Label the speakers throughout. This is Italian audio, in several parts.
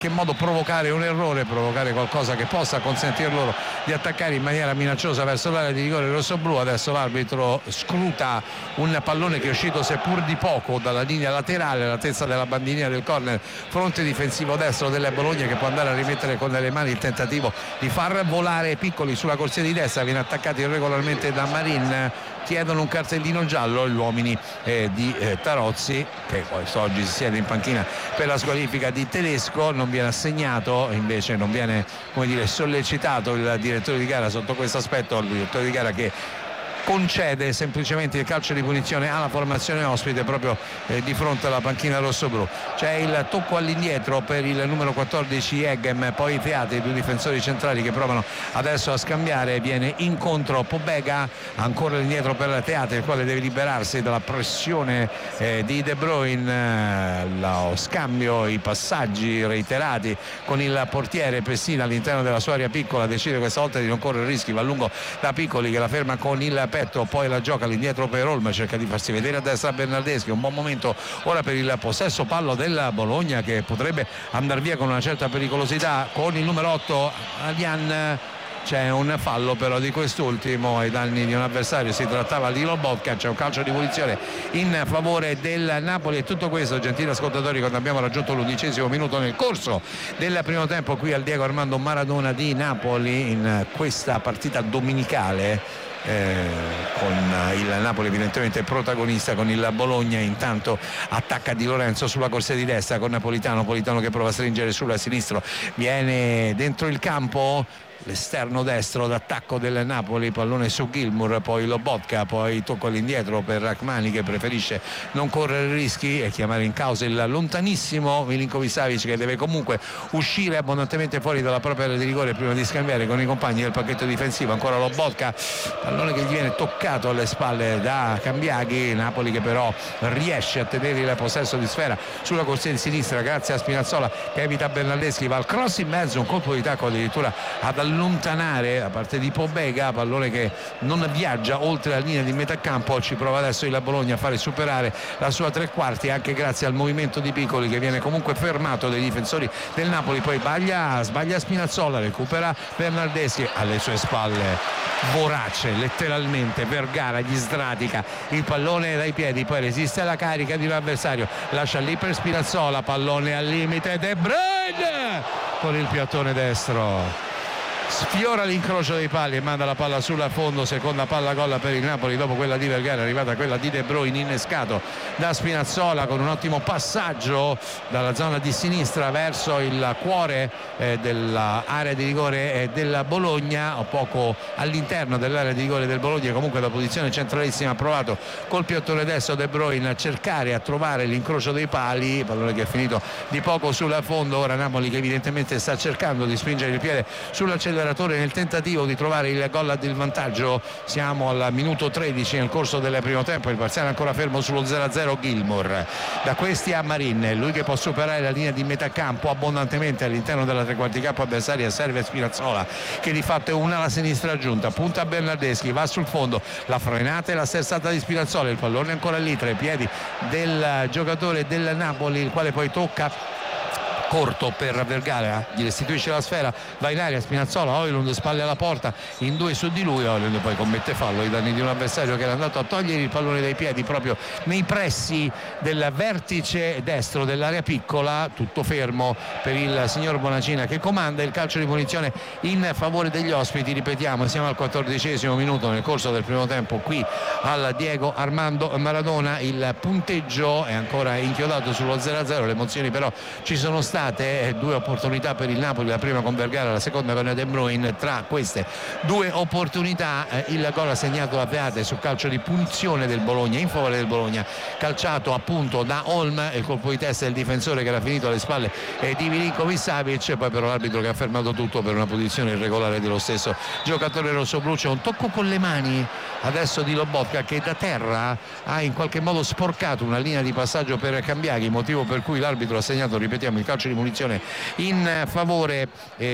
Speaker 1: che modo provocare un errore, provocare qualcosa che possa consentire loro di attaccare in maniera minacciosa verso l'area di rigore rossoblu. Adesso l'arbitro scruta un pallone che è uscito seppur di poco dalla linea laterale all'altezza della bandierina del corner, fronte difensivo destro della Bologna, che può andare a rimettere con le mani il tentativo di far volare Piccoli sulla corsia di destra. Viene attaccati irregolarmente da Marin, chiedono un cartellino giallo gli uomini di Tarozzi, che oggi si siede in panchina per la squalifica di Tedesco. Non viene assegnato, invece non viene, come dire, sollecitato il direttore di gara sotto questo aspetto, il direttore di gara che concede semplicemente il calcio di punizione alla formazione ospite proprio di fronte alla panchina rossoblu. C'è il tocco all'indietro per il numero 14 Eghem, poi Teate, i due difensori centrali che provano adesso a scambiare. Viene incontro Pobega, ancora all'indietro per Teate, il quale deve liberarsi dalla pressione di De Bruyne. Lo scambio, i passaggi reiterati con il portiere Pessina all'interno della sua area piccola, decide questa volta di non correre rischi, va a lungo da Piccoli che la ferma con il petto, poi la gioca all'indietro per Olm, cerca di farsi vedere a destra Bernardeschi. Un buon momento ora per il possesso pallo della Bologna, che potrebbe andare via con una certa pericolosità con il numero 8 Alian. C'è un fallo però di quest'ultimo ai danni di un avversario, si trattava di Lobotka. C'è un calcio di punizione in favore del Napoli. E tutto questo, gentili ascoltatori, quando abbiamo raggiunto l'11° minuto nel corso del primo tempo qui al Diego Armando Maradona di Napoli, in questa partita domenicale con il Napoli evidentemente protagonista, con il Bologna intanto attacca Di Lorenzo sulla corsia di destra con Napolitano che prova a stringere sulla sinistra, viene dentro il campo l'esterno destro d'attacco del Napoli, pallone su Gilmour, poi Lobotka, poi tocco all'indietro per Rachmani, che preferisce non correre rischi e chiamare in causa il lontanissimo Milinković-Savić, che deve comunque uscire abbondantemente fuori dalla propria area di rigore prima di scambiare con i compagni del pacchetto difensivo. Ancora Lobotka, pallone che gli viene toccato alle spalle da Cambiaghi. Napoli che però riesce a tenere il possesso di sfera sulla corsia di sinistra grazie a Spinazzola che evita Bernardeschi, va al cross in mezzo, un colpo di tacco addirittura ad allontanare da parte di Pobega, pallone che non viaggia oltre la linea di metà campo. Ci prova adesso il Bologna a fare superare la sua tre quarti anche grazie al movimento di Piccoli, che viene comunque fermato dai difensori del Napoli. Poi sbaglia Spinazzola, recupera Bernardeschi alle sue spalle, vorace letteralmente Vergara, gli sdratica il pallone dai piedi, poi resiste alla carica di un avversario, lascia lì per Spinazzola, pallone al limite, De Bruyne con il piattone destro sfiora l'incrocio dei pali e manda la palla sul fondo. Seconda palla gol per il Napoli dopo quella di Vergara, è arrivata quella di De Bruyne, innescato da Spinazzola con un ottimo passaggio dalla zona di sinistra verso il cuore dell'area di rigore del Bologna, o poco all'interno dell'area di rigore del Bologna. Comunque da posizione centralissima ha provato col piattone destro De Bruyne a cercare, a trovare l'incrocio dei pali, pallone che è finito di poco sul fondo. Ora Napoli che evidentemente sta cercando di spingere il piede sull'acceleratore nel tentativo di trovare il gol del vantaggio. Siamo al minuto 13 nel corso del primo tempo, il parziale ancora fermo sullo 0-0. Gilmour da questi a Marin, lui che può superare la linea di metà campo abbondantemente all'interno della tre quarti campo avversaria. Serve Spinazzola che di fatto è una alla sinistra aggiunta, punta a Bernardeschi, va sul fondo, la frenata e la sterzata di Spinazzola, il pallone ancora lì tra i piedi del giocatore del Napoli, il quale poi tocca corto per Vergara, gli restituisce la sfera, va in aria Spinazzola, Højlund spalle alla porta, in due su di lui, Højlund poi commette fallo ai danni di un avversario che era andato a togliere il pallone dai piedi proprio nei pressi del vertice destro dell'area piccola. Tutto fermo per il signor Bonacina che comanda il calcio di punizione in favore degli ospiti. Ripetiamo, siamo al 14° minuto nel corso del primo tempo qui al Diego Armando Maradona, il punteggio è ancora inchiodato sullo 0-0, le emozioni però ci sono state, due opportunità per il Napoli, la prima con Vergara, la seconda con De Bruyne. Tra queste due opportunità il gol assegnato da Teate su calcio di punizione del Bologna, in favore del Bologna, calciato appunto da Olm, il colpo di testa del difensore che era finito alle spalle di Milinković-Savić, poi però l'arbitro che ha fermato tutto per una posizione irregolare dello stesso giocatore rossoblu. C'è un tocco con le mani adesso di Lobotka che da terra ha in qualche modo sporcato una linea di passaggio per Cambiaghi, motivo per cui l'arbitro ha segnato, ripetiamo, il calcio di di punizione in favore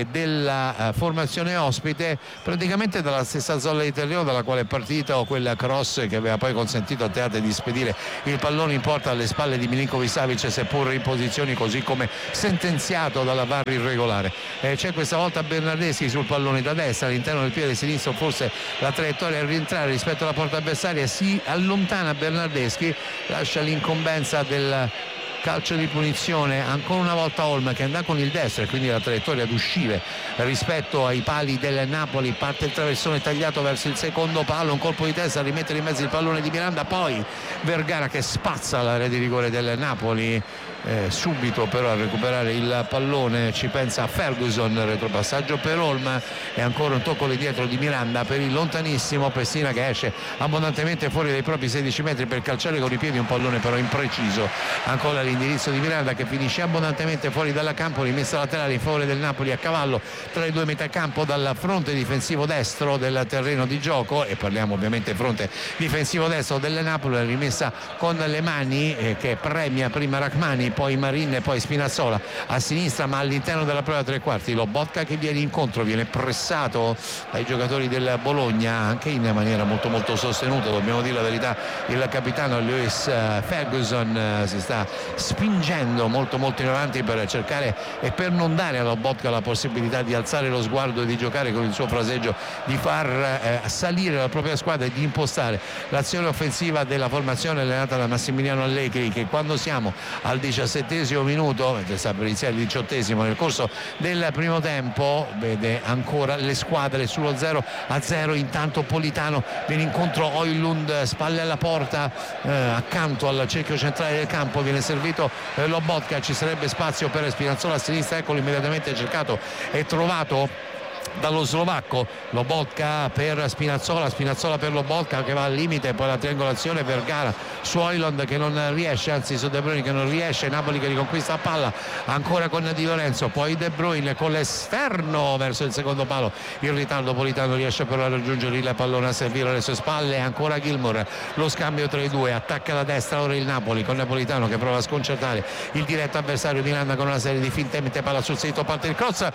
Speaker 1: della formazione ospite, praticamente dalla stessa zona di terreno dalla quale è partita quella cross che aveva poi consentito a Teate di spedire il pallone in porta alle spalle di Milinković-Savić, seppur in posizioni così come sentenziato dalla VAR irregolare. C'è questa volta Bernardeschi sul pallone da destra, all'interno del piede sinistro, forse la traiettoria a rientrare rispetto alla porta avversaria, si allontana Bernardeschi, lascia l'incombenza del calcio di punizione ancora una volta Holm, che andrà con il destro e quindi la traiettoria ad uscire rispetto ai pali del Napoli. Parte il traversone tagliato verso il secondo palo, un colpo di testa a rimettere in mezzo il pallone di Miranda, poi Vergara che spazza l'area di rigore del Napoli. Subito però a recuperare il pallone ci pensa Ferguson, retropassaggio per Holm e ancora un tocco dietro di Miranda per il lontanissimo Pessina, che esce abbondantemente fuori dai propri 16 metri per calciare con i piedi un pallone però impreciso. Ancora l'indirizzo di Miranda che finisce abbondantemente fuori dalla campo, rimessa laterale in favore del Napoli a cavallo tra i due metacampo dal fronte difensivo destro del terreno di gioco, e parliamo ovviamente fronte difensivo destro del Napoli, rimessa con le mani che premia prima Rachmani, poi Marin e poi Spinazzola a sinistra, ma all'interno della prova tre quarti Lobotka che viene incontro, viene pressato dai giocatori del Bologna anche in maniera molto molto sostenuta, dobbiamo dire la verità. Il capitano Lewis Ferguson si sta spingendo molto molto in avanti per cercare e per non dare a Lobotka la possibilità di alzare lo sguardo e di giocare con il suo fraseggio, di far salire la propria squadra e di impostare l'azione offensiva della formazione allenata da Massimiliano Allegri, che quando siamo al 17° minuto, mentre sta per iniziare il 18° nel corso del primo tempo, vede ancora le squadre sullo 0-0. Intanto Politano viene incontro Højlund, spalle alla porta, accanto al cerchio centrale del campo, viene servito Lobotka, ci sarebbe spazio per Spinazzola a sinistra, eccolo immediatamente cercato e trovato dallo slovacco. Lobotka per Spinazzola per Lobotka che va al limite, poi la triangolazione Vergara su Højlund che non riesce, anzi su De Bruyne che non riesce, Napoli che riconquista a palla ancora con Di Lorenzo, poi De Bruyne con l'esterno verso il secondo palo, in ritardo Politano riesce però a raggiungere il pallone, a servire alle sue spalle ancora Gilmour, lo scambio tra i due, attacca da destra ora il Napoli con Napolitano che prova a sconcertare il diretto avversario Miranda con una serie di finte, mette palla sul sito, parte il cross,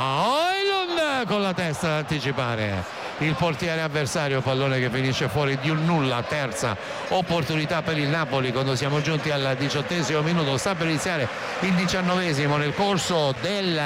Speaker 1: Højlund con la testa ad anticipare il portiere avversario, pallone che finisce fuori di un nulla. Terza opportunità per il Napoli quando siamo giunti al 18° minuto, sta per iniziare il 19° nel corso del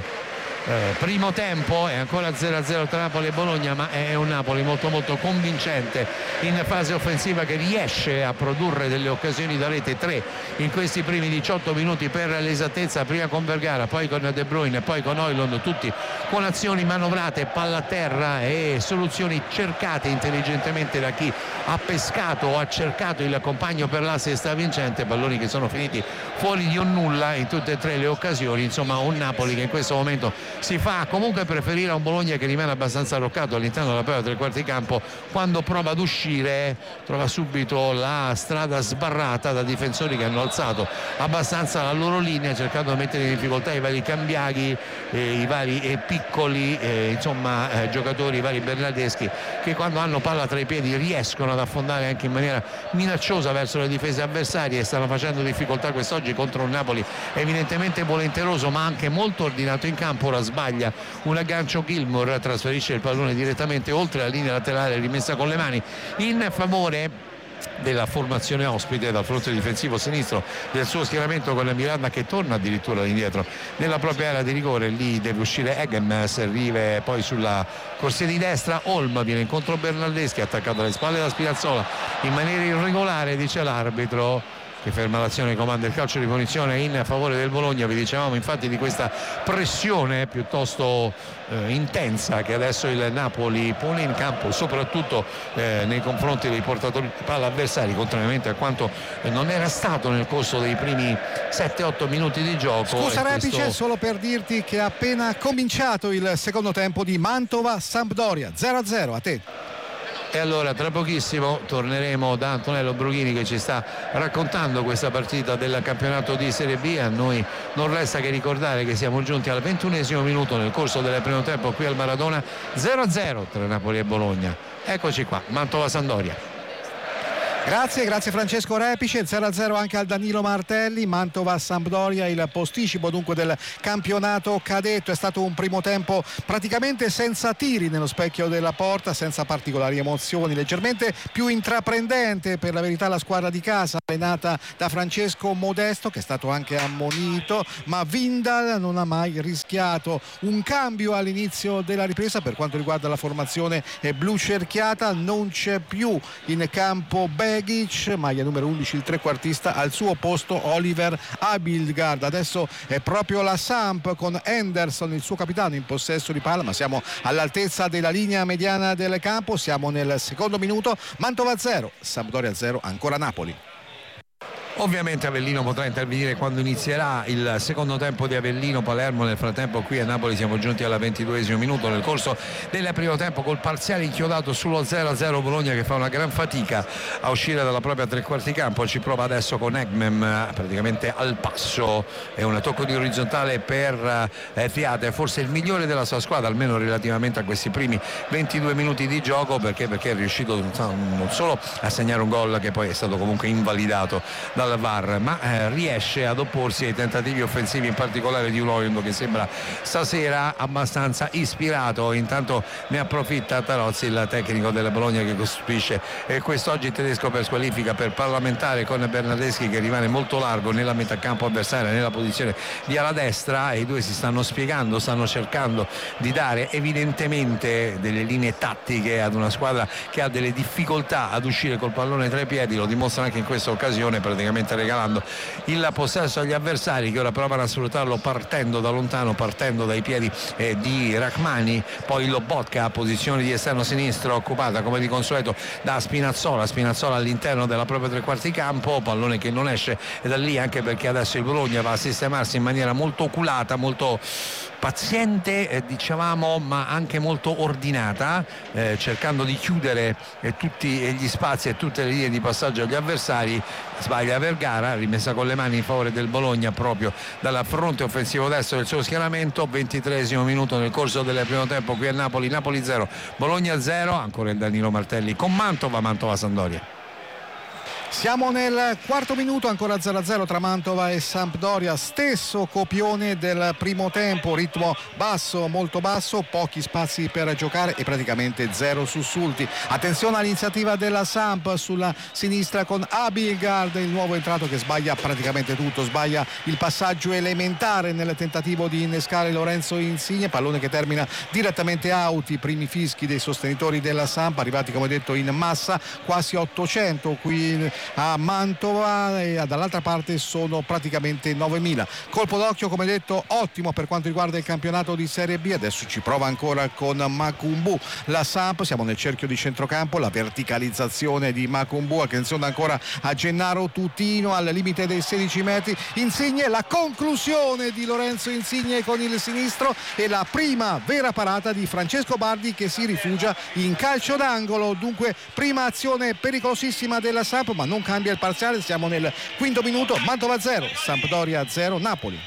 Speaker 1: primo tempo. È ancora 0-0 tra Napoli e Bologna, ma è un Napoli molto molto convincente in fase offensiva, che riesce a produrre delle occasioni da rete, 3 in questi primi 18 minuti per l'esattezza, prima con Vergara, poi con De Bruyne, poi con Højlund, tutti con azioni manovrate, palla a terra e soluzioni cercate intelligentemente da chi ha pescato o ha cercato il compagno per l'assist vincente, palloni che sono finiti fuori di un nulla in tutte e 3 le occasioni. Insomma un Napoli che in questo momento si fa comunque preferire a un Bologna che rimane abbastanza arroccato all'interno della prova tre quarti campo. Quando prova ad uscire trova subito la strada sbarrata da difensori che hanno alzato abbastanza la loro linea, cercando di mettere in difficoltà i vari Cambiaghi, i vari piccoli giocatori, i vari Bernardeschi, che quando hanno palla tra i piedi riescono ad affondare anche in maniera minacciosa verso le difese avversarie, e stanno facendo difficoltà quest'oggi contro un Napoli evidentemente volenteroso ma anche molto ordinato in campo. Ora sbaglia un aggancio Gilmour, trasferisce il pallone direttamente oltre la linea laterale, rimessa con le mani in favore della formazione ospite dal fronte difensivo sinistro del suo schieramento, con la Miranda che torna addirittura indietro nella propria area di rigore. Lì deve uscire Egemes, arriva poi sulla corsia di destra Holm, viene incontro Bernardeschi, attaccato alle spalle da Spinazzola in maniera irregolare, dice l'arbitro, che ferma l'azione e comanda il calcio di punizione in favore del Bologna. Vi dicevamo infatti di questa pressione piuttosto intensa che adesso il Napoli pone in campo, soprattutto nei confronti dei portatori di palla avversari, contrariamente a quanto non era stato nel corso dei primi 7-8 minuti di gioco.
Speaker 2: Scusa Repice, solo per dirti che è appena cominciato il secondo tempo di Mantova-Sampdoria, 0-0. A te.
Speaker 1: E allora tra pochissimo torneremo da Antonello Brughini che ci sta raccontando questa partita del campionato di Serie B. A noi non resta che ricordare che siamo giunti al 21° minuto nel corso del primo tempo qui al Maradona, 0-0 tra Napoli e Bologna. Eccoci qua, Mantova-Sampdoria.
Speaker 2: Grazie Francesco Repice. 0-0 anche al Danilo Martelli. Mantova-Sampdoria, il posticipo dunque del campionato cadetto. È stato un primo tempo praticamente senza tiri nello specchio della porta, senza particolari emozioni, leggermente più intraprendente per la verità la squadra di casa allenata da Francesco Modesto, che è stato anche ammonito, ma Vindal non ha mai rischiato un cambio all'inizio della ripresa. Per quanto riguarda la formazione blu cerchiata, non c'è più in campo Begic, maglia numero 11 il trequartista, al suo posto Oliver Abildgaard. Adesso è proprio la Samp con Henderson, il suo capitano, in possesso di palla, ma siamo all'altezza della linea mediana del campo. Siamo nel secondo minuto. Mantova 0, Sampdoria 0, ancora Napoli.
Speaker 1: Ovviamente Avellino potrà intervenire quando inizierà il secondo tempo di Avellino-Palermo. Nel frattempo qui a Napoli siamo giunti al 22esimo minuto. Nel corso del primo tempo, col parziale inchiodato sullo 0-0, Bologna che fa una gran fatica a uscire dalla propria tre quarti campo. Ci prova adesso con Egmem praticamente al passo, è un tocco di orizzontale per Fiate, forse il migliore della sua squadra, almeno relativamente a questi primi 22 minuti di gioco, perché è riuscito non solo a segnare un gol che poi è stato comunque invalidato dal VAR, ma riesce ad opporsi ai tentativi offensivi, in particolare di un Olindo che sembra stasera abbastanza ispirato. Intanto ne approfitta Tarozzi, il tecnico della Bologna, che costruisce quest'oggi il tedesco per squalifica per parlamentare, con Bernardeschi che rimane molto largo nella metà campo avversaria, nella posizione di ala destra, e i due si stanno spiegando, stanno cercando di dare evidentemente delle linee tattiche ad una squadra che ha delle difficoltà ad uscire col pallone tra i piedi. Lo dimostra anche in questa occasione, praticamente regalando il possesso agli avversari, che ora provano a sfruttarlo partendo da lontano, partendo dai piedi di Rachmani. Poi Lobotka, posizione di esterno sinistro occupata come di consueto da Spinazzola all'interno della propria tre quarti campo, pallone che non esce da lì, anche perché adesso il Bologna va a sistemarsi in maniera molto oculata, molto paziente, dicevamo, ma anche molto ordinata, cercando di chiudere tutti gli spazi e tutte le linee di passaggio agli avversari. Sbaglia Vergara, rimessa con le mani in favore del Bologna proprio dal fronte offensivo destro del suo schieramento. 23esimo minuto nel corso del primo tempo qui a Napoli 0, Bologna 0, ancora il Danilo Martelli con Mantova-Sampdoria.
Speaker 2: Siamo nel quarto minuto, ancora 0-0 tra Mantova e Sampdoria, stesso copione del primo tempo, ritmo basso, molto basso, pochi spazi per giocare e praticamente zero sussulti. Attenzione all'iniziativa della Samp sulla sinistra con Abildgaard, il nuovo entrato, che sbaglia praticamente tutto, sbaglia il passaggio elementare nel tentativo di innescare Lorenzo Insigne, pallone che termina direttamente out. I primi fischi dei sostenitori della Samp, arrivati come detto in massa, quasi 800 qui a Mantova, e dall'altra parte sono praticamente 9.000. Colpo d'occhio, come detto, ottimo per quanto riguarda il campionato di Serie B. Adesso ci prova ancora con Makumbu la Samp. Siamo nel cerchio di centrocampo, la verticalizzazione di Makumbu, attenzione ancora a Gennaro Tutino al limite dei 16 metri. Insigne, la conclusione di Lorenzo Insigne con il sinistro e la prima vera parata di Francesco Bardi, che si rifugia in calcio d'angolo. Dunque prima azione pericolosissima della Samp, ma non cambia il parziale. Siamo nel quinto minuto, Mantova 0, Sampdoria 0, Napoli.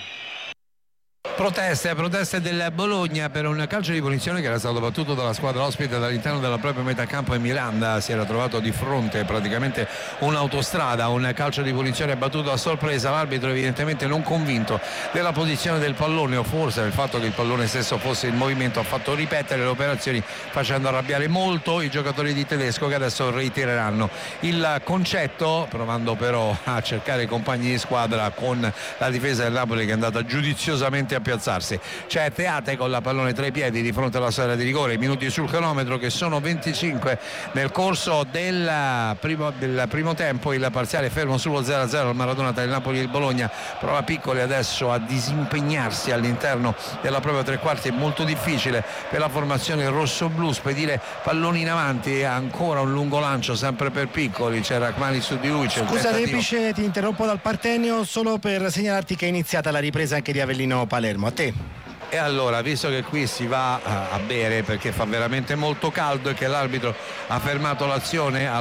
Speaker 1: Proteste del Bologna per un calcio di punizione che era stato battuto dalla squadra ospite dall'interno della propria metà campo, e Miranda si era trovato di fronte praticamente un'autostrada. Un calcio di punizione battuto a sorpresa, l'arbitro evidentemente non convinto della posizione del pallone, o forse del fatto che il pallone stesso fosse in movimento, ha fatto ripetere le operazioni facendo arrabbiare molto i giocatori di Tedesco, che adesso reitereranno il concetto, provando però a cercare i compagni di squadra con la difesa del Napoli, che è andata giudiziosamente a piazzarsi. C'è Teate con la pallone tra i piedi di fronte alla sfera di rigore. I minuti sul cronometro, che sono 25 nel corso del primo tempo. Il parziale fermo sullo 0-0 al Maradona tra il Napoli e il Bologna. Prova Piccoli adesso a disimpegnarsi all'interno della propria tre quarti. È molto difficile per la formazione rossoblu spedire palloni in avanti. Ancora un lungo lancio sempre per Piccoli, c'è Rachmani su di lui.
Speaker 3: Scusa Repice, ti interrompo dal Partenio solo per segnalarti che è iniziata la ripresa anche di Avellino-Palermo. A te.
Speaker 1: E allora, visto che qui si va a bere perché fa veramente molto caldo, e che l'arbitro ha fermato l'azione al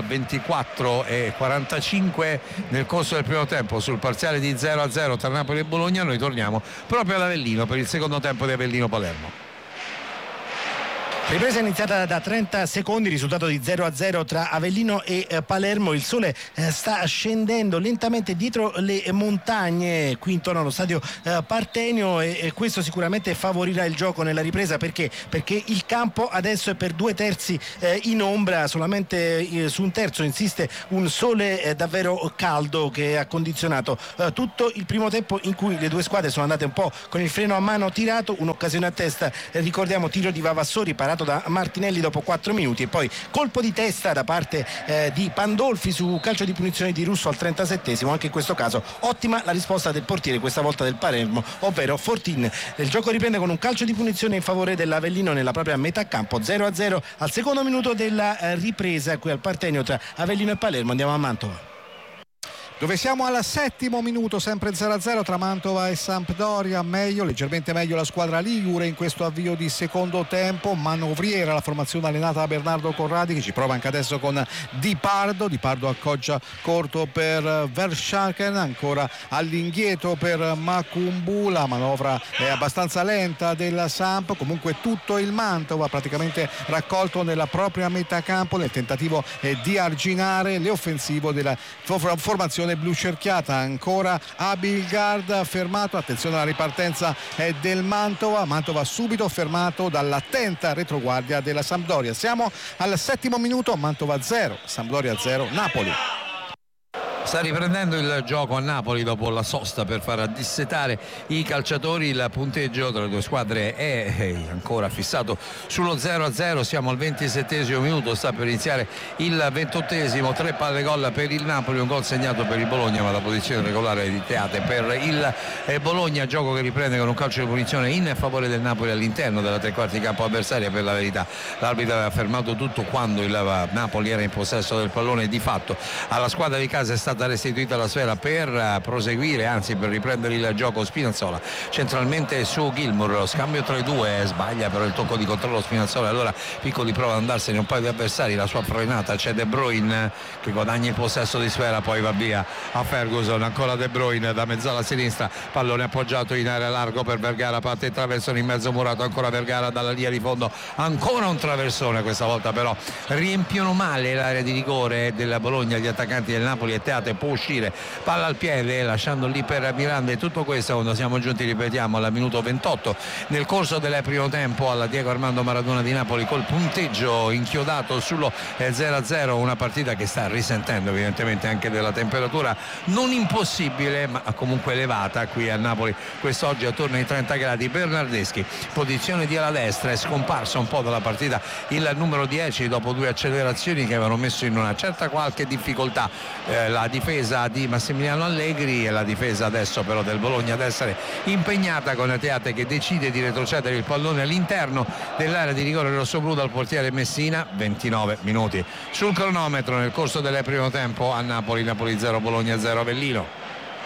Speaker 1: 24:45 nel corso del primo tempo sul parziale di 0-0 tra Napoli e Bologna, noi torniamo proprio ad Avellino per il secondo tempo di Avellino-Palermo.
Speaker 3: Ripresa iniziata da 30 secondi, risultato di 0-0 tra Avellino e Palermo. Il sole sta scendendo lentamente dietro le montagne qui intorno allo stadio Partenio e questo sicuramente favorirà il gioco nella ripresa perché il campo adesso è per 2/3 in ombra, solamente su un terzo insiste un sole davvero caldo che ha condizionato tutto il primo tempo, in cui le due squadre sono andate un po' con il freno a mano tirato. Un'occasione a testa, ricordiamo, tiro di Vavassori parato da Martinelli dopo 4 minuti e poi colpo di testa da parte di Pandolfi su calcio di punizione di Russo al 37esimo. Anche in questo caso ottima la risposta del portiere, questa volta del Palermo, ovvero Fortin. Il gioco riprende con un calcio di punizione in favore dell'Avellino nella propria metà campo. 0-0 al secondo minuto della ripresa qui al Partenio tra Avellino e Palermo. Andiamo a Mantova,
Speaker 2: dove siamo al 7° minuto, sempre 0-0 tra Mantova e Sampdoria. Leggermente meglio la squadra ligure in questo avvio di secondo tempo, manovriera la formazione allenata da Bernardo Corradi, che ci prova anche adesso con Di Pardo accoggia corto per Verschaken, ancora all'indietro per Macumbu. La manovra è abbastanza lenta della Samp, comunque tutto il Mantova praticamente raccolto nella propria metà campo nel tentativo di arginare le offensive della formazione blu cerchiata. Ancora Abilgard fermato, attenzione alla ripartenza del Mantova subito fermato dall'attenta retroguardia della Sampdoria. Siamo al 7° minuto, Mantova 0 Sampdoria 0 Napoli.
Speaker 1: Sta riprendendo il gioco a Napoli dopo la sosta per far dissetare i calciatori. Il punteggio tra le due squadre è ancora fissato sullo 0-0. Siamo al 27° minuto, sta per iniziare il 28esimo. 3 palle gol per il Napoli, un gol segnato per il Bologna, ma la posizione regolare di Teate per il Bologna. Gioco che riprende con un calcio di punizione in favore del Napoli all'interno della tre quarti campo avversaria. Per la verità l'arbitro aveva fermato tutto quando il Napoli era in possesso del pallone. Di fatto alla squadra di casa è stata restituita la sfera per proseguire, anzi per riprendere il gioco. Spinazzola centralmente su Gilmour, lo scambio tra i due, sbaglia però il tocco di controllo Spinazzola, allora Piccoli prova ad andarsene un paio di avversari, la sua frenata, c'è De Bruyne che guadagna il possesso di sfera, poi va via a Ferguson. Ancora De Bruyne da mezzala a sinistra, pallone appoggiato in area largo per Vergara, parte il traversone in mezzo murato, ancora Vergara dalla linea di fondo, ancora un traversone, questa volta però riempiono male l'area di rigore della Bologna gli attaccanti del Napoli e Teate può uscire, palla al piede lasciando lì per Miranda. E tutto questo quando siamo giunti, ripetiamo, al minuto 28 nel corso del primo tempo alla Diego Armando Maradona di Napoli, col punteggio inchiodato sullo 0-0. Una partita che sta risentendo evidentemente anche della temperatura non impossibile ma comunque elevata qui a Napoli quest'oggi, attorno ai 30 gradi. Bernardeschi, posizione di ala destra, è scomparso un po' dalla partita il numero 10 dopo 2 accelerazioni che avevano messo in una certa qualche difficoltà la difesa di Massimiliano Allegri, e la difesa adesso però del Bologna ad essere impegnata, con Teate che decide di retrocedere il pallone all'interno dell'area di rigore rossoblu dal portiere Messina. 29 minuti sul cronometro nel corso del primo tempo a Napoli 0 Bologna 0 Avellino.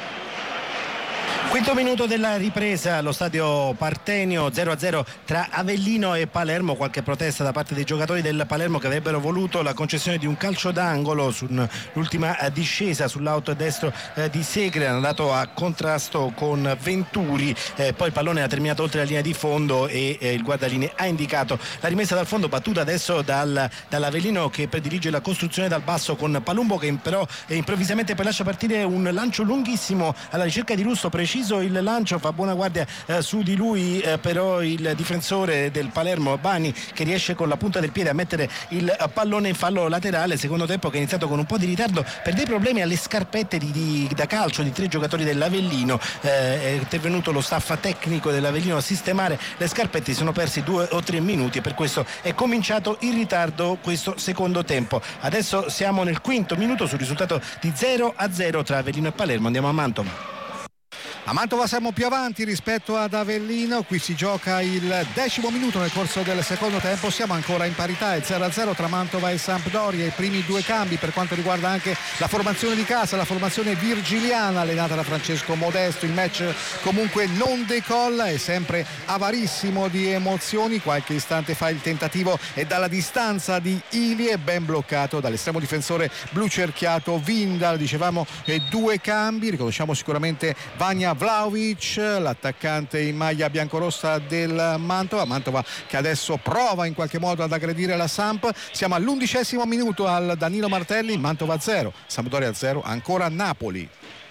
Speaker 3: Quinto minuto della ripresa allo stadio Partenio, 0-0 tra Avellino e Palermo. Qualche protesta da parte dei giocatori del Palermo che avrebbero voluto la concessione di un calcio d'angolo sull'ultima discesa sull'auto destro di Segre, hanno andato a contrasto con Venturi, poi il pallone ha terminato oltre la linea di fondo e il guardalinee ha indicato la rimessa dal fondo, battuta adesso dall'Avellino che predilige la costruzione dal basso con Palumbo che però improvvisamente poi lascia partire un lancio lunghissimo alla ricerca di Russo, preciso il lancio, fa buona guardia su di lui però il difensore del Palermo Bani, che riesce con la punta del piede a mettere il pallone in fallo laterale. Secondo tempo che è iniziato con un po' di ritardo per dei problemi alle scarpette da calcio di 3 giocatori dell'Avellino. È intervenuto lo staff tecnico dell'Avellino a sistemare le scarpette, si sono persi 2 o 3 minuti e per questo è cominciato in ritardo questo secondo tempo. Adesso siamo nel quinto minuto sul risultato di 0-0 tra Avellino e Palermo. Andiamo a Mantova.
Speaker 2: A Mantova siamo più avanti rispetto ad Avellino, qui si gioca il 10° minuto nel corso del secondo tempo, siamo ancora in parità, è 0-0 tra Mantova e Sampdoria. I primi 2 cambi per quanto riguarda anche la formazione di casa, la formazione virgiliana allenata da Francesco Modesto. Il match comunque non decolla, è sempre avarissimo di emozioni. Qualche istante fa il tentativo e dalla distanza di Ilie, ben bloccato dall'estremo difensore blu cerchiato Vindal. Dicevamo 2 cambi, riconosciamo sicuramente Vania linea Vlahovic, l'attaccante in maglia biancorossa del Mantova che adesso prova in qualche modo ad aggredire la Samp. Siamo all'11° minuto al Danilo Martelli, Mantova 0, Sampdoria 0, ancora Napoli.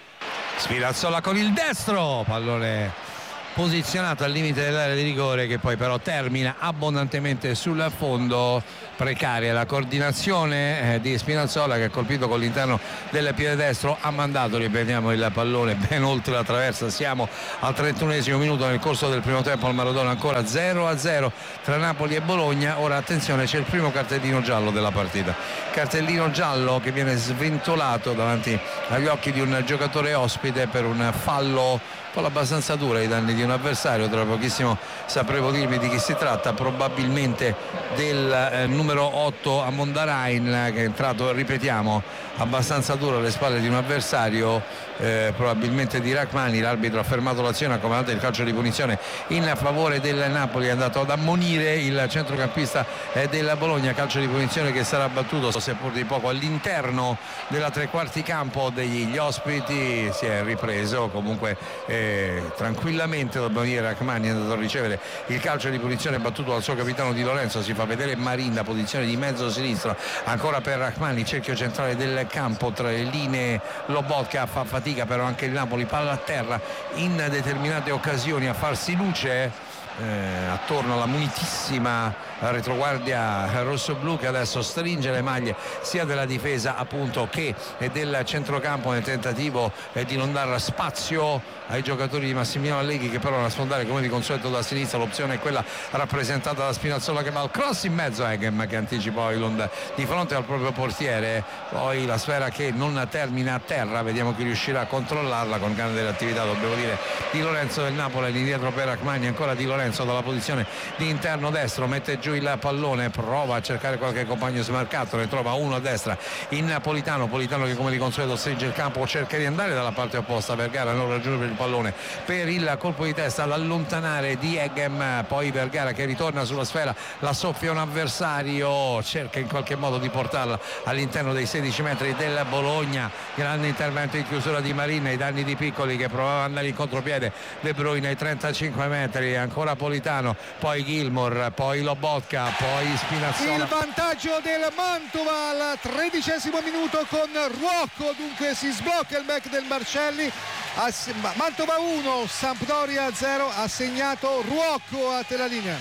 Speaker 1: Spinazzola con il destro, pallone posizionato al limite dell'area di rigore, che poi però termina abbondantemente sul fondo. Precaria la coordinazione di Spinazzola, che ha colpito con l'interno del piede destro, ha mandato, ripetiamo, il pallone ben oltre la traversa. Siamo al 31° minuto. Nel corso del primo tempo al Maradona ancora 0-0 tra Napoli e Bologna. Ora attenzione, c'è il primo cartellino giallo della partita, cartellino giallo che viene sventolato davanti agli occhi di un giocatore ospite per un fallo con abbastanza dura ai danni di un avversario. Tra pochissimo sapremo dirvi di chi si tratta, probabilmente del numero 8 a Mondarain, che è entrato, ripetiamo, abbastanza duro alle spalle di un avversario, probabilmente di Rachmani. L'arbitro ha fermato l'azione, ha comandato il calcio di punizione in favore del Napoli, è andato ad ammonire il centrocampista della Bologna. Calcio di punizione che sarà battuto seppur di poco all'interno della tre quarti campo degli ospiti. Si è ripreso comunque tranquillamente, dobbiamo dire. Rachmani è andato a ricevere il calcio di punizione battuto dal suo capitano Di Lorenzo. Si fa vedere Marinda, posizione di mezzo sinistro ancora per Rachmani, cerchio centrale del campo tra le linee. Lobotka fa fatica però anche il Napoli, palla a terra in determinate occasioni a farsi luce attorno alla munitissima retroguardia rossoblu, che adesso stringe le maglie sia della difesa appunto che del centrocampo nel tentativo di non dare spazio ai giocatori di Massimiliano Allegri, che però a sfondare come di consueto da sinistra. L'opzione è quella rappresentata da Spinazzola, che va al cross in mezzo a Eghem, che anticipa Højlund di fronte al proprio portiere. Poi la sfera che non termina a terra, vediamo chi riuscirà a controllarla con grande attività, dobbiamo dire, Di Lorenzo del Napoli. All'indietro per Rachmani, ancora Di Lorenzo dalla posizione di interno destro, mette giù il pallone, prova a cercare qualche compagno smarcato, ne trova uno a destra in Politano che come di consueto stringe il campo, cerca di andare dalla parte opposta. Vergara non raggiunge il pallone per il colpo di testa all'allontanare di Eghem. Poi Vergara che ritorna sulla sfera, la soffia un avversario, cerca in qualche modo di portarla all'interno dei 16 metri del Bologna. Grande intervento in chiusura di Marin ai danni di Piccoli, che provava ad andare in contropiede. De Bruyne ai 35 metri, ancora Politano, poi Gilmour, poi Lobotka, poi Spinazzola.
Speaker 2: Il vantaggio del Mantova al 13° minuto con Ruocco, dunque si sblocca il back del Marcelli. Mantova 1, Sampdoria 0, ha segnato Ruocco. A te la linea.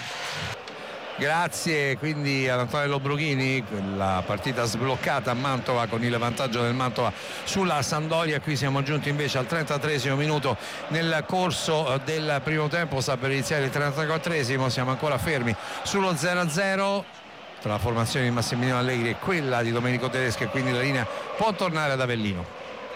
Speaker 1: Grazie quindi ad Antonello Brughini. La partita sbloccata a Mantova con il vantaggio del Mantova sulla Sampdoria. Qui siamo giunti invece al 33° minuto nel corso del primo tempo, sta per iniziare il 34°. Siamo ancora fermi sullo 0-0 tra la formazione di Massimiliano Allegri e quella di Domenico Tedesco, e quindi la linea può tornare ad Avellino.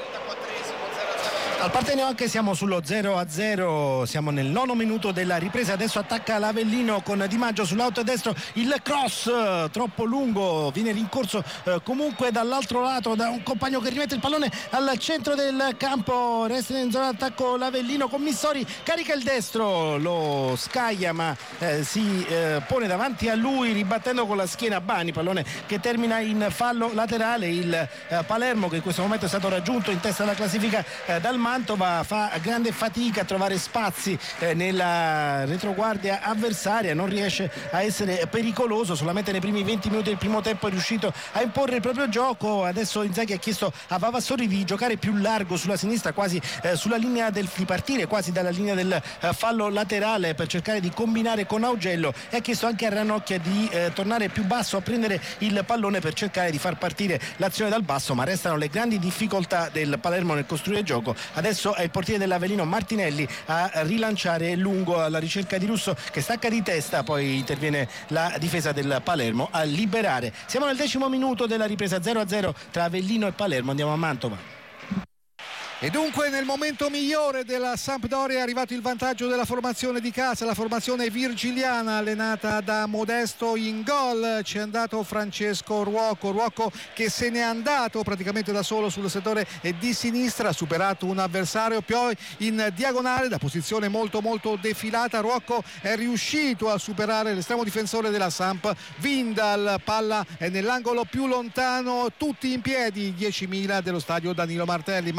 Speaker 3: Al Partenio anche siamo sullo 0-0, siamo nel 9° minuto della ripresa. Adesso attacca l'Avellino con Di Maggio sull'auto destro, il cross troppo lungo, viene rincorso comunque dall'altro lato da un compagno che rimette il pallone al centro del campo. Resta in zona d'attacco l'Avellino con Missori, carica il destro, lo scaglia ma si pone davanti a lui ribattendo con la schiena Bani, pallone che termina in fallo laterale. Il Palermo, che in questo momento è stato raggiunto in testa alla classifica dal Mantova, fa grande fatica a trovare spazi nella retroguardia avversaria, non riesce a essere pericoloso. Solamente nei primi 20 minuti del primo tempo è riuscito a imporre il proprio gioco. Adesso Inzaghi ha chiesto a Vavassori di giocare più largo sulla sinistra, quasi sulla linea di partire quasi dalla linea del fallo laterale, per cercare di combinare con Augello, e ha chiesto anche a Ranocchia di tornare più basso a prendere il pallone per cercare di far partire l'azione dal basso, ma restano le grandi difficoltà del Palermo nel costruire gioco. Adesso è il portiere dell'Avellino Martinelli a rilanciare lungo alla ricerca di Russo, che stacca di testa, poi interviene la difesa del Palermo a liberare. Siamo nel 10° minuto della ripresa, 0-0 tra Avellino e Palermo. Andiamo a Mantova.
Speaker 2: E dunque nel momento migliore della Sampdoria è arrivato il vantaggio della formazione di casa, la formazione virgiliana allenata da Modesto. In gol c'è andato Francesco Ruocco che se n'è andato praticamente da solo sul settore di sinistra, ha superato un avversario, poi in diagonale da posizione molto defilata Ruocco è riuscito a superare l'estremo difensore della Samp, Vindal, palla è nell'angolo più lontano, tutti in piedi, 10.000 dello stadio Danilo Martelli. Mantova dunque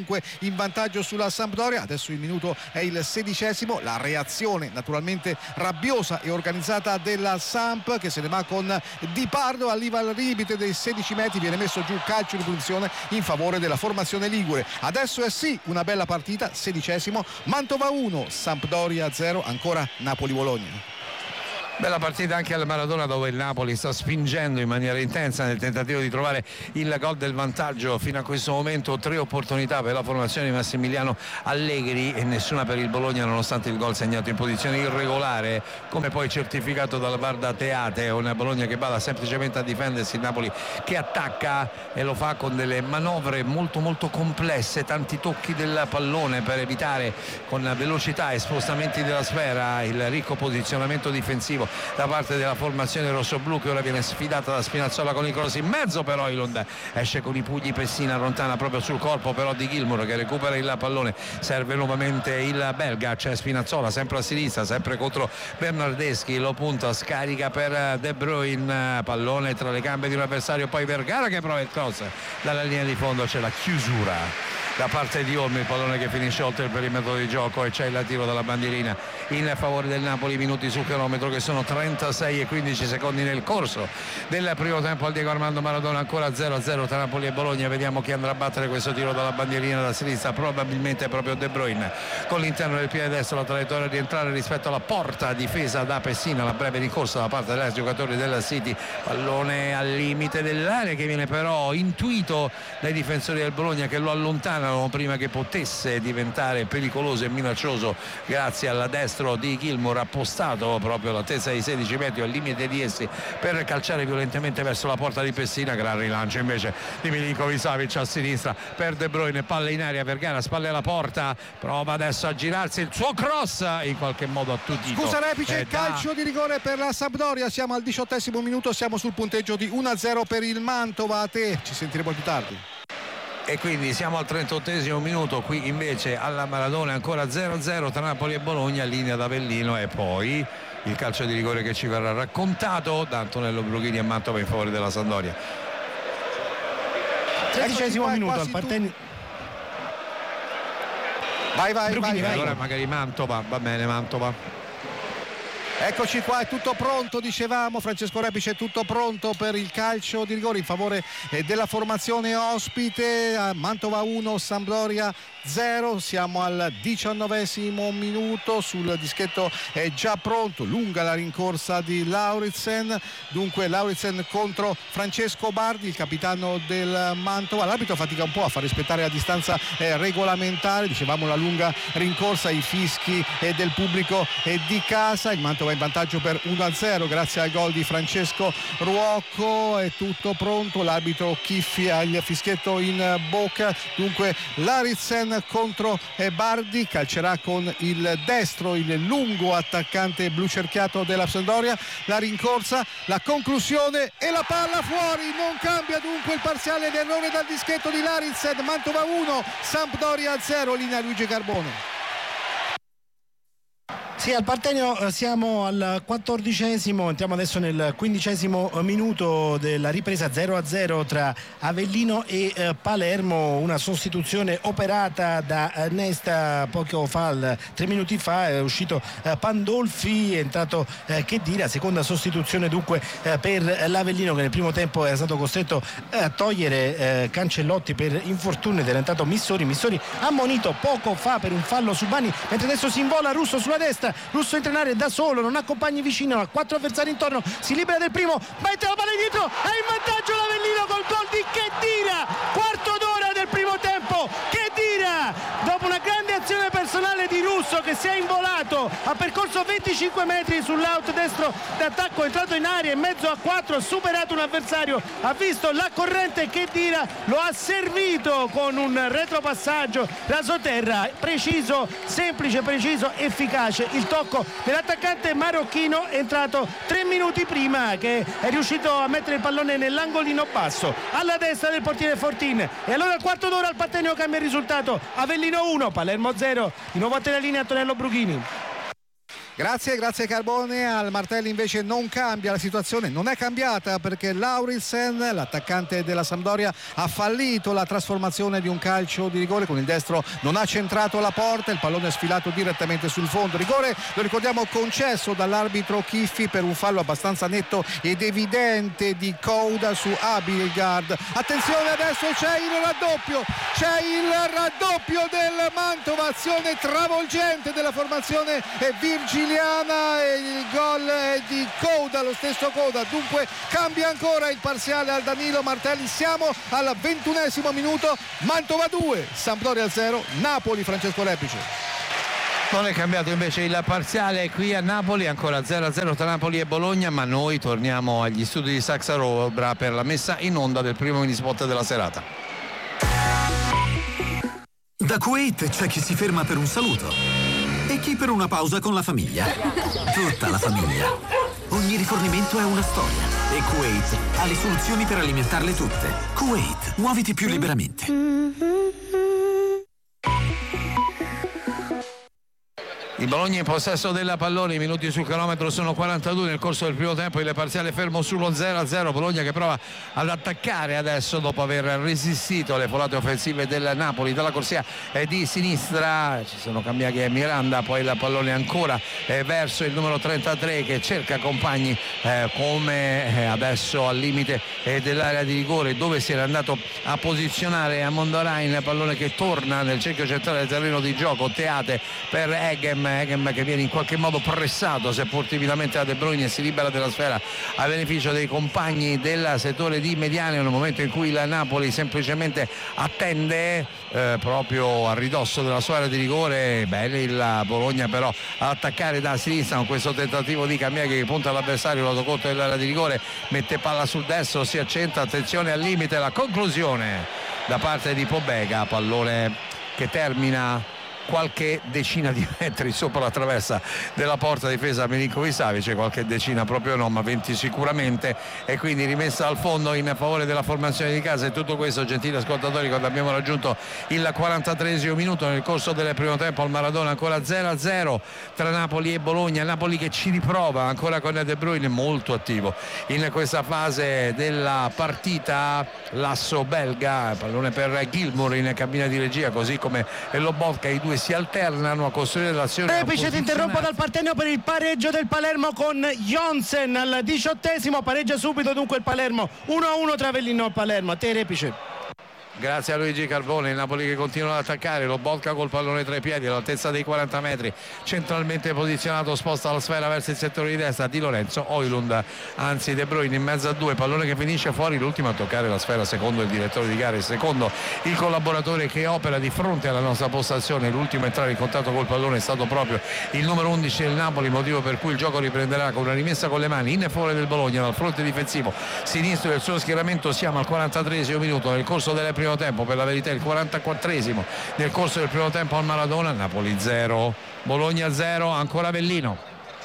Speaker 2: dunque in vantaggio sulla Sampdoria. Adesso il minuto è il 16esimo, la reazione naturalmente rabbiosa e organizzata della Samp, che se ne va con Di Pardo, arriva al limite dei 16 metri, viene messo giù calcio di punizione in favore della formazione ligure. Adesso è sì una bella partita, 16esimo, Mantova 1, Sampdoria 0, ancora Napoli-Bologna.
Speaker 1: Bella partita anche al Maradona, dove il Napoli sta spingendo in maniera intensa nel tentativo di trovare il gol del vantaggio. Fino a questo momento 3 opportunità per la formazione di Massimiliano Allegri e nessuna per il Bologna, nonostante il gol segnato in posizione irregolare, come poi certificato dalla VAR da Teate. Un Bologna che bada semplicemente a difendersi, il Napoli che attacca e lo fa con delle manovre molto molto complesse, tanti tocchi del pallone per evitare con velocità e spostamenti della sfera il ricco posizionamento difensivo da parte della formazione rossoblù, che ora viene sfidata da Spinazzola con il cross in mezzo, però Ilond esce con i pugni, Pessina allontana proprio sul corpo però di Gilmour, che recupera il pallone, serve nuovamente il belga, c'è Spinazzola sempre a sinistra, sempre contro Bernardeschi, lo punta, scarica per De Bruyne, pallone tra le gambe di un avversario, poi Vergara che prova il cross dalla linea di fondo, c'è la chiusura da parte di Olmi, il pallone che finisce oltre il perimetro di gioco e c'è il tiro dalla bandierina in favore del Napoli. Minuti sul cronometro che sono 36 e 15 secondi nel corso del primo tempo al Diego Armando Maradona, ancora 0-0 tra Napoli e Bologna. Vediamo chi andrà a battere questo tiro dalla bandierina da sinistra, probabilmente proprio De Bruyne con l'interno del piede destro, la traiettoria di entrare rispetto alla porta difesa da Pessina, la breve rincorsa da parte degli giocatori della City, pallone al limite dell'area che viene però intuito dai difensori del Bologna, che lo allontanano prima che potesse diventare pericoloso e minaccioso grazie al destro di Gilmour, appostato proprio all'altezza dei 16 metri al limite di essi per calciare violentemente verso la porta di Pessina. Gran rilancio invece di Milinković-Savić a sinistra per De Bruyne, palla in aria, Vergara spalle alla porta, prova adesso a girarsi, il suo cross in qualche modo attutito.
Speaker 2: Scusa Repice, calcio di rigore per la Sampdoria, siamo al 18esimo minuto, siamo sul punteggio di 1-0 per il Mantova. A te, ci sentiremo più tardi.
Speaker 1: E quindi siamo al 38esimo minuto, qui invece alla Maradona ancora 0-0 tra Napoli e Bologna, linea da Avellino, e poi il calcio di rigore che ci verrà raccontato da Antonello Brughini a Mantova in favore della Sampdoria.
Speaker 3: 13esimo minuto al Partenio.
Speaker 2: Vai.
Speaker 1: Allora magari Mantova, va bene Mantova.
Speaker 2: Eccoci qua, è tutto pronto, dicevamo, Francesco Repice, è tutto pronto per il calcio di rigore in favore della formazione ospite. Mantova 1, Sampdoria 0, siamo al 19esimo minuto, sul dischetto è già pronto, lunga la rincorsa di Lauritsen, dunque Lauritsen contro Francesco Bardi, il capitano del Mantova. L'arbitro fatica un po' a far rispettare la distanza regolamentare, dicevamo la lunga rincorsa, i fischi del pubblico di casa. Il Mantova in vantaggio per 1-0 grazie al gol di Francesco Ruocco. È tutto pronto, l'arbitro Chiffi ha il fischietto in bocca, dunque Lauritsen contro Bardi, calcerà con il destro il lungo attaccante blu cerchiato della Sampdoria, la rincorsa, la conclusione e la palla fuori. Non cambia dunque il parziale, l'errore dal dischetto di Lauritsen. Mantova 1, Sampdoria 0, linea Luigi Carbone.
Speaker 3: Sì, al Partenio siamo al 14esimo, entriamo adesso nel 15esimo minuto della ripresa, 0-0 tra Avellino e Palermo, una sostituzione operata da Nesta poco fa, 3 minuti fa, è uscito Pandolfi, è entrato Khedira, seconda sostituzione dunque per l'Avellino, che nel primo tempo era stato costretto a togliere Cancellotti per infortunio ed era entrato Missori ammonito poco fa per un fallo su Bani, mentre adesso si invola Russo sulla destra, Russo entra in area da solo, non ha compagni vicino, ha 4 avversari intorno, si libera del primo, mette la palla dietro, è in vantaggio l'Avellino col gol di Khedira, quarto d'ora del primo tempo. Khedira, dopo una grande azione personale di Russo che si è involato, ha percorso 25 metri sull'out destro d'attacco, è entrato in area in mezzo a 4, ha superato un avversario, ha visto la corrente, Khedira lo ha servito con un retropassaggio rasoterra preciso, semplice, preciso, efficace. Il tocco dell'attaccante marocchino è entrato 3 minuti prima, che è riuscito a mettere il pallone nell'angolino basso alla destra del portiere Fortin. E allora al quarto d'ora al Partenio cambia il risultato, Avellino 1, Palermo 0. Di nuovo a te la linea Antonello Brughini.
Speaker 2: Grazie Carbone. Al Martelli invece non cambia la situazione, non è cambiata perché Lauritsen, l'attaccante della Sampdoria, ha fallito la trasformazione di un calcio di rigore. Con il destro non ha centrato la porta, il pallone è sfilato direttamente sul fondo. Rigore, lo ricordiamo, concesso dall'arbitro Chiffi per un fallo abbastanza netto ed evidente di Couda su Abildgaard. Attenzione, adesso c'è il raddoppio del Mantova, azione travolgente della formazione virgiliana, e il gol è di Couda, lo stesso Couda. Dunque cambia ancora il parziale al Danilo Martelli. Siamo al 21esimo minuto, Mantova 2, Sampdoria 0, Napoli. Francesco Repice.
Speaker 1: Non è cambiato invece il parziale qui a Napoli, ancora 0-0 tra Napoli e Bologna, ma noi torniamo agli studi di Saxa Robra per la messa in onda del primo minispot della serata.
Speaker 4: Da Kuwait c'è chi si ferma per un saluto e chi per una pausa con la famiglia. Tutta la famiglia. Ogni rifornimento è una storia e Kuwait ha le soluzioni per alimentarle tutte. Kuwait, muoviti più liberamente.
Speaker 1: Il Bologna in possesso della pallone, i minuti sul cronometro sono 42 nel corso del primo tempo, il parziale fermo sullo 0-0. Bologna che prova ad attaccare adesso dopo aver resistito alle folate offensive del Napoli. Dalla corsia di sinistra ci sono cambiati Miranda, poi il pallone ancora verso il numero 33 che cerca compagni come adesso al limite dell'area di rigore, dove si era andato a posizionare a Mondorain. Il pallone che torna nel cerchio centrale del terreno di gioco, Teate per Eghem che viene in qualche modo pressato seppur timidamente da De Bruyne e si libera della sfera a beneficio dei compagni del settore di mediane, nel momento in cui il Napoli semplicemente attende proprio a ridosso della sua area di rigore. Bene il Bologna però ad attaccare da sinistra con questo tentativo di Camiaghi che punta all'avversario, lo conto dell'area di rigore, mette palla sul destro, si accentra, attenzione al limite, la conclusione da parte di Pobega, pallone che termina qualche decina di metri sopra la traversa della porta difesa Milinković-Savić, qualche decina proprio no, ma 20 sicuramente, e quindi rimessa al fondo in favore della formazione di casa. E tutto questo, gentili ascoltatori, quando abbiamo raggiunto il 43esimo minuto nel corso del primo tempo al Maradona, ancora 0-0 tra Napoli e Bologna. Napoli che ci riprova ancora con De Bruyne molto attivo in questa fase della partita, l'asso belga, pallone per Gilmour in cabina di regia, così come Lobotka. I due si alternano a costruire l'azione.
Speaker 3: Repice, ti interrompo dal Partenio per il pareggio del Palermo con Jonsen al 18esimo, pareggia subito dunque il Palermo, 1-1 tra Avellino e Palermo. A te Repice.
Speaker 1: Grazie a Luigi Carbone. Il Napoli che continua ad attaccare, Lobotka col pallone tra i piedi all'altezza dei 40 metri, centralmente posizionato, sposta la sfera verso il settore di destra Di Lorenzo, Højlund, anzi De Bruyne in mezzo a due, pallone che finisce fuori, l'ultimo a toccare la sfera secondo il direttore di gare, secondo il collaboratore che opera di fronte alla nostra postazione. L'ultimo a entrare in contatto col pallone è stato proprio il numero 11 del Napoli, motivo per cui il gioco riprenderà con una rimessa con le mani in favore del Bologna dal fronte difensivo sinistro del suo schieramento. Siamo al 43esimo minuto nel corso delle prime tempo, per la verità il 44esimo nel corso del primo tempo al Maradona. Napoli 0, Bologna 0, ancora Avellino.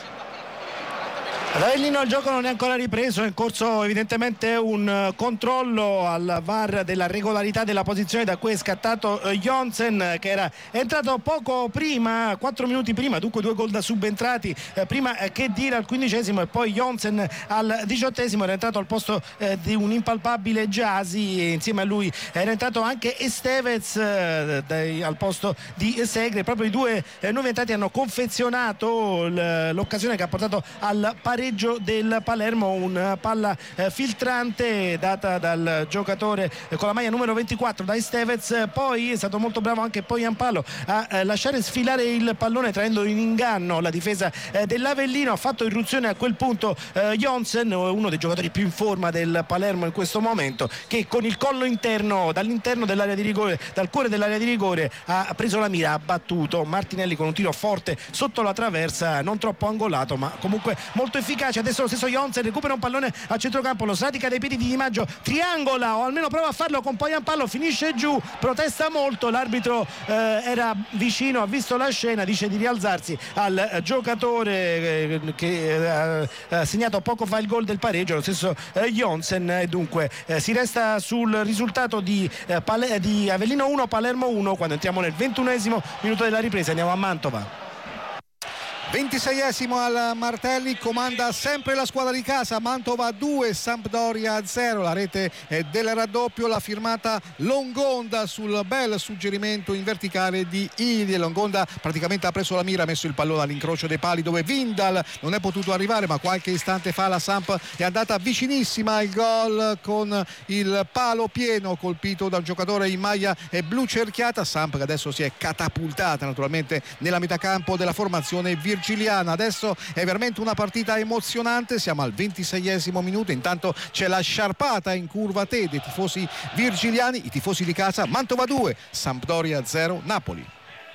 Speaker 3: Ad Avellino il gioco non è ancora ripreso, è in corso evidentemente un controllo al VAR della regolarità della posizione da cui è scattato Jonsen, che era entrato poco prima, 4 minuti prima, dunque 2 gol da subentrati prima che dire al 15esimo, e poi Jonsen al 18esimo era entrato al posto di un impalpabile Gyasi, e insieme a lui era entrato anche Estevez al posto di Segre. Proprio i due nuovi entrati hanno confezionato l'occasione che ha portato al pareggio del Palermo, una palla filtrante data dal giocatore con la maglia numero 24 da Estevez. Poi è stato molto bravo anche poi Ampalo a lasciare sfilare il pallone traendo in inganno la difesa dell'Avellino. Ha fatto irruzione a quel punto Jonsen, uno dei giocatori più in forma del Palermo in questo momento, che con il collo interno dall'interno dell'area di rigore, dal cuore dell'area di rigore, ha preso la mira, ha battuto Martinelli con un tiro forte sotto la traversa, non troppo angolato ma comunque molto efficace. Adesso lo stesso Jonsen recupera un pallone a centrocampo, lo sratica dai piedi di Di Maggio, triangola o almeno prova a farlo con Poyampalo, finisce giù, protesta molto, l'arbitro era vicino, ha visto la scena, dice di rialzarsi al giocatore che ha segnato poco fa il gol del pareggio, lo stesso Jonsen. Dunque si resta sul risultato di Avellino 1 Palermo 1 quando entriamo nel 21esimo minuto della ripresa. Andiamo a Mantova.
Speaker 2: 26esimo al Martelli, comanda sempre la squadra di casa. Mantova 2, Sampdoria 0. La rete del raddoppio l'ha firmata Longonda sul bel suggerimento in verticale di Ili. Longonda praticamente ha preso la mira, ha messo il pallone all'incrocio dei pali dove Vindal non è potuto arrivare, ma qualche istante fa la Samp è andata vicinissima al gol con il palo pieno colpito dal giocatore in maglia blu cerchiata. Samp che adesso si è catapultata naturalmente nella metà campo della formazione virgiliana. Adesso è veramente una partita emozionante, siamo al 26esimo minuto, intanto c'è la sciarpata in curva T dei tifosi virgiliani, i tifosi di casa. Mantova 2, Sampdoria 0, Napoli.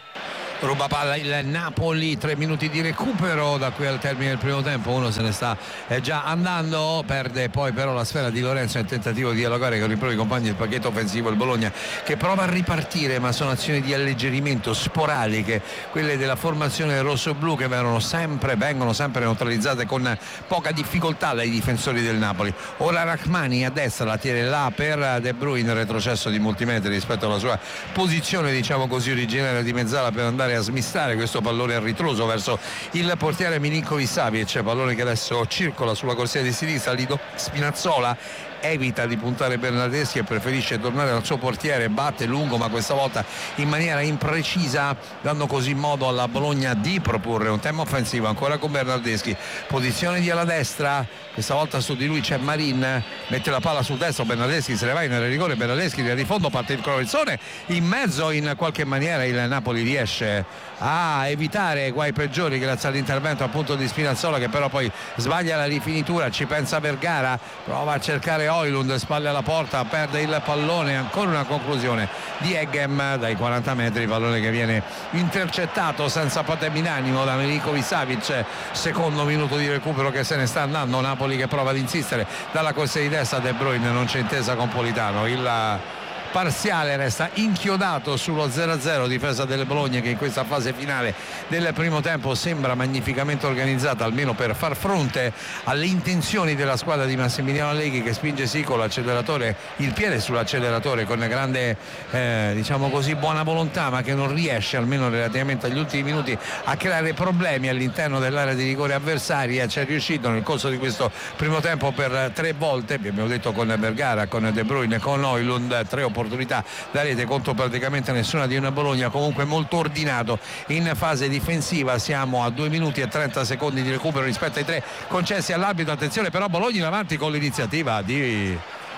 Speaker 1: Ruba palla il Napoli, 3 minuti di recupero da qui al termine del primo tempo, uno se ne sta già andando, perde poi però la sfera di Lorenzo nel tentativo di dialogare con i propri compagni del pacchetto offensivo. Il Bologna che prova a ripartire, ma sono azioni di alleggerimento sporadiche, quelle della formazione rossoblu, che vengono sempre neutralizzate con poca difficoltà dai difensori del Napoli. Ora Rachmani a destra, la tiene là per De Bruyne, retrocesso di molti metri rispetto alla sua posizione diciamo così originaria di mezzala, per andare a smistare questo pallone a ritroso verso il portiere Milinković-Savić, pallone che adesso circola sulla corsia di sinistra. Lido Spinazzola evita di puntare Bernardeschi e preferisce tornare al suo portiere, batte lungo ma questa volta in maniera imprecisa, dando così modo alla Bologna di proporre un tema offensivo ancora con Bernardeschi. Posizione di alla destra, questa volta su di lui c'è Marin, mette la palla sul destro, Bernardeschi se ne va in area di rigore, Bernardeschi di fondo, parte il cronezzone in mezzo, in qualche maniera il Napoli riesce a evitare guai peggiori grazie all'intervento appunto di Spinazzola, che però poi sbaglia la rifinitura, ci pensa Vergara, prova a cercare Højlund, spalle alla porta, perde il pallone, ancora una conclusione di Eggem dai 40 metri, pallone che viene intercettato senza patemi in animo da Milinković-Savić. Secondo minuto di recupero che se ne sta andando, Napoli che prova ad insistere dalla corsia di destra, De Bruyne non c'è intesa con Politano, il parziale resta inchiodato sullo 0-0, difesa del Bologna che in questa fase finale del primo tempo sembra magnificamente organizzata, almeno per far fronte alle intenzioni della squadra di Massimiliano Allegri, che spinge sì con l'acceleratore, il piede sull'acceleratore con grande diciamo così buona volontà, ma che non riesce, almeno relativamente agli ultimi minuti, a creare problemi all'interno dell'area di rigore avversaria. Ci è riuscito nel corso di questo primo tempo per 3 volte, abbiamo detto con Vergara, con De Bruyne, con Højlund, 3 opportunità da rete contro praticamente nessuna di una Bologna comunque molto ordinato in fase difensiva. Siamo a 2 minuti e 30 secondi di recupero rispetto ai 3 concessi all'arbitro. Attenzione però, Bologna in avanti con l'iniziativa di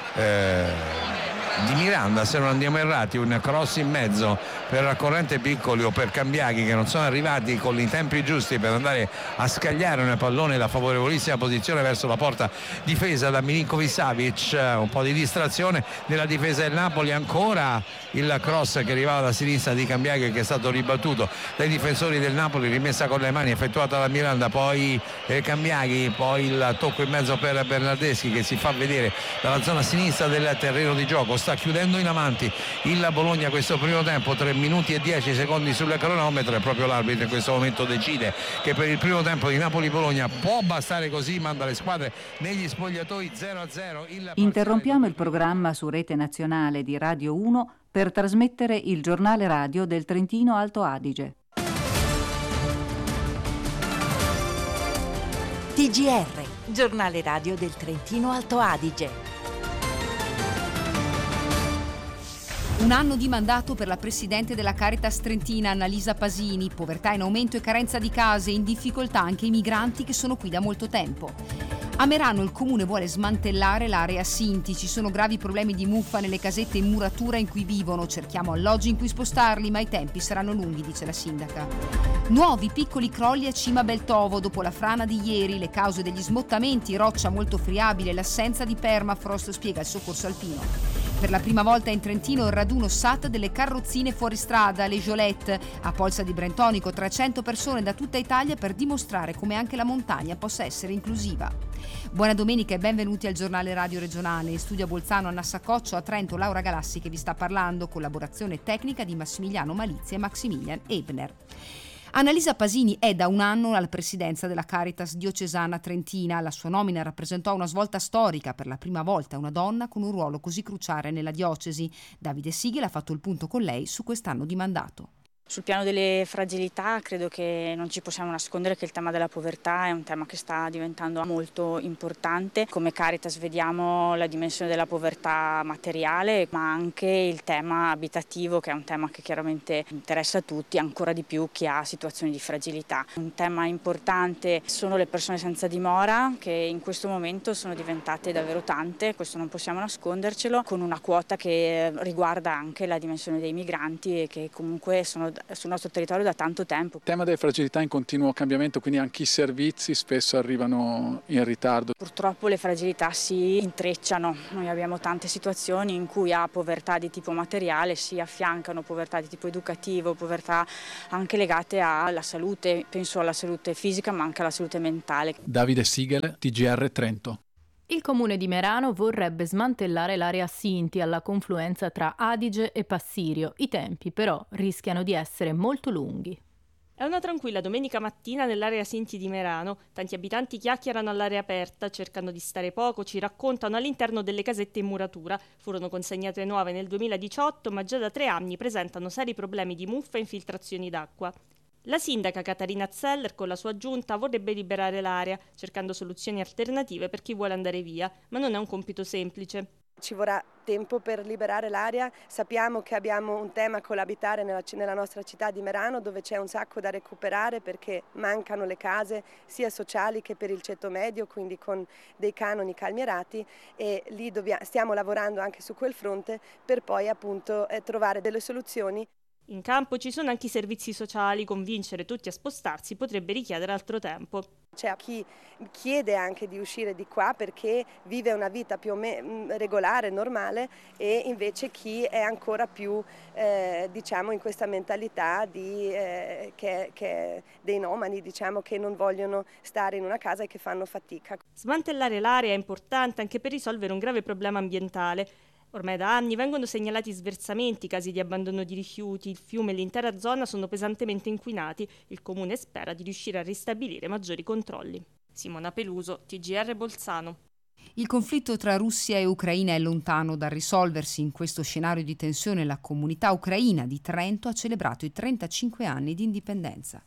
Speaker 1: Miranda, se non andiamo errati, un cross in mezzo per Corrente Piccoli o per Cambiaghi, che non sono arrivati con i tempi giusti per andare a scagliare un pallone da favorevolissima posizione verso la porta difesa da Milinković-Savić. Un po' di distrazione nella difesa del Napoli, ancora il cross che arrivava da sinistra di Cambiaghi che è stato ribattuto dai difensori del Napoli, rimessa con le mani effettuata da Miranda, poi Cambiaghi, poi il tocco in mezzo per Bernardeschi che si fa vedere dalla zona sinistra del terreno di gioco. Sta chiudendo in avanti il Bologna questo primo tempo, 3 minuti e 10 secondi sul cronometro, e proprio l'arbitro in questo momento decide che per il primo tempo di Napoli-Bologna può bastare così, manda le squadre negli spogliatoi 0-0.
Speaker 5: Interrompiamo il programma su Rete Nazionale di Radio 1 per trasmettere il giornale radio del Trentino Alto Adige.
Speaker 6: TGR, giornale radio del Trentino Alto Adige.
Speaker 7: Un anno di mandato per la presidente della Caritas Trentina, Annalisa Pasini. Povertà in aumento e carenza di case, in difficoltà anche i migranti che sono qui da molto tempo. A Merano il comune vuole smantellare l'area Sinti. Ci sono gravi problemi di muffa nelle casette in muratura in cui vivono. Cerchiamo alloggi in cui spostarli, ma i tempi saranno lunghi, dice la sindaca. Nuovi piccoli crolli a Cima Beltovo dopo la frana di ieri. Le cause degli smottamenti, roccia molto friabile e l'assenza di permafrost, spiega il soccorso alpino. Per la prima volta in Trentino il raduno SAT delle carrozzine fuoristrada, le Jolette. A Polza di Brentonico 300 persone da tutta Italia per dimostrare come anche la montagna possa essere inclusiva. Buona domenica e benvenuti al giornale radio regionale. In studio a Bolzano Anna Saccoccio, a Trento Laura Galassi che vi sta parlando, collaborazione tecnica di Massimiliano Malizia e Maximilian Ebner. Annalisa Pasini è da un anno alla presidenza della Caritas diocesana trentina. La sua nomina rappresentò una svolta storica, per la prima volta una donna con un ruolo così cruciale nella diocesi. Davide Sighel ha fatto il punto con lei su quest'anno di mandato.
Speaker 8: Sul piano delle fragilità credo che non ci possiamo nascondere che il tema della povertà è un tema che sta diventando molto importante. Come Caritas vediamo la dimensione della povertà materiale, ma anche il tema abitativo, che è un tema che chiaramente interessa a tutti, ancora di più chi ha situazioni di fragilità. Un tema importante sono le persone senza dimora, che in questo momento sono diventate davvero tante, questo non possiamo nascondercelo, con una quota che riguarda anche la dimensione dei migranti e che comunque sono sul nostro territorio da tanto tempo.
Speaker 9: Il tema delle fragilità in continuo cambiamento, quindi anche i servizi spesso arrivano in ritardo.
Speaker 8: Purtroppo le fragilità si intrecciano, noi abbiamo tante situazioni in cui a povertà di tipo materiale si affiancano povertà di tipo educativo, povertà anche legate alla salute, penso alla salute fisica ma anche alla salute mentale.
Speaker 9: Davide Sigel, TGR Trento.
Speaker 10: Il comune di Merano vorrebbe smantellare l'area Sinti alla confluenza tra Adige e Passirio. I tempi però rischiano di essere molto lunghi.
Speaker 11: È una tranquilla domenica mattina nell'area Sinti di Merano. Tanti abitanti chiacchierano all'aria aperta, cercano di stare poco, ci raccontano all'interno delle casette in muratura. Furono consegnate nuove nel 2018, ma già da 3 anni presentano seri problemi di muffa e infiltrazioni d'acqua. La sindaca Caterina Zeller con la sua giunta vorrebbe liberare l'area, cercando soluzioni alternative per chi vuole andare via, ma non è un compito semplice.
Speaker 12: Ci vorrà tempo per liberare l'area, sappiamo che abbiamo un tema con l'abitare nella nostra città di Merano, dove c'è un sacco da recuperare perché mancano le case sia sociali che per il ceto medio, quindi con dei canoni calmierati, e lì stiamo lavorando anche su quel fronte per poi appunto trovare delle soluzioni.
Speaker 11: In campo ci sono anche i servizi sociali, convincere tutti a spostarsi potrebbe richiedere altro tempo.
Speaker 12: C'è chi chiede anche di uscire di qua perché vive una vita più o meno regolare, normale, e invece chi è ancora più diciamo in questa mentalità che dei nomadi, diciamo, che non vogliono stare in una casa e che fanno fatica.
Speaker 11: Smantellare l'area è importante anche per risolvere un grave problema ambientale. Ormai da anni vengono segnalati sversamenti, casi di abbandono di rifiuti, il fiume e l'intera zona sono pesantemente inquinati. Il comune spera di riuscire a ristabilire maggiori controlli. Simona Peluso, TGR Bolzano.
Speaker 7: Il conflitto tra Russia e Ucraina è lontano dal risolversi. In questo scenario di tensione la comunità ucraina di Trento ha celebrato i 35 anni di indipendenza.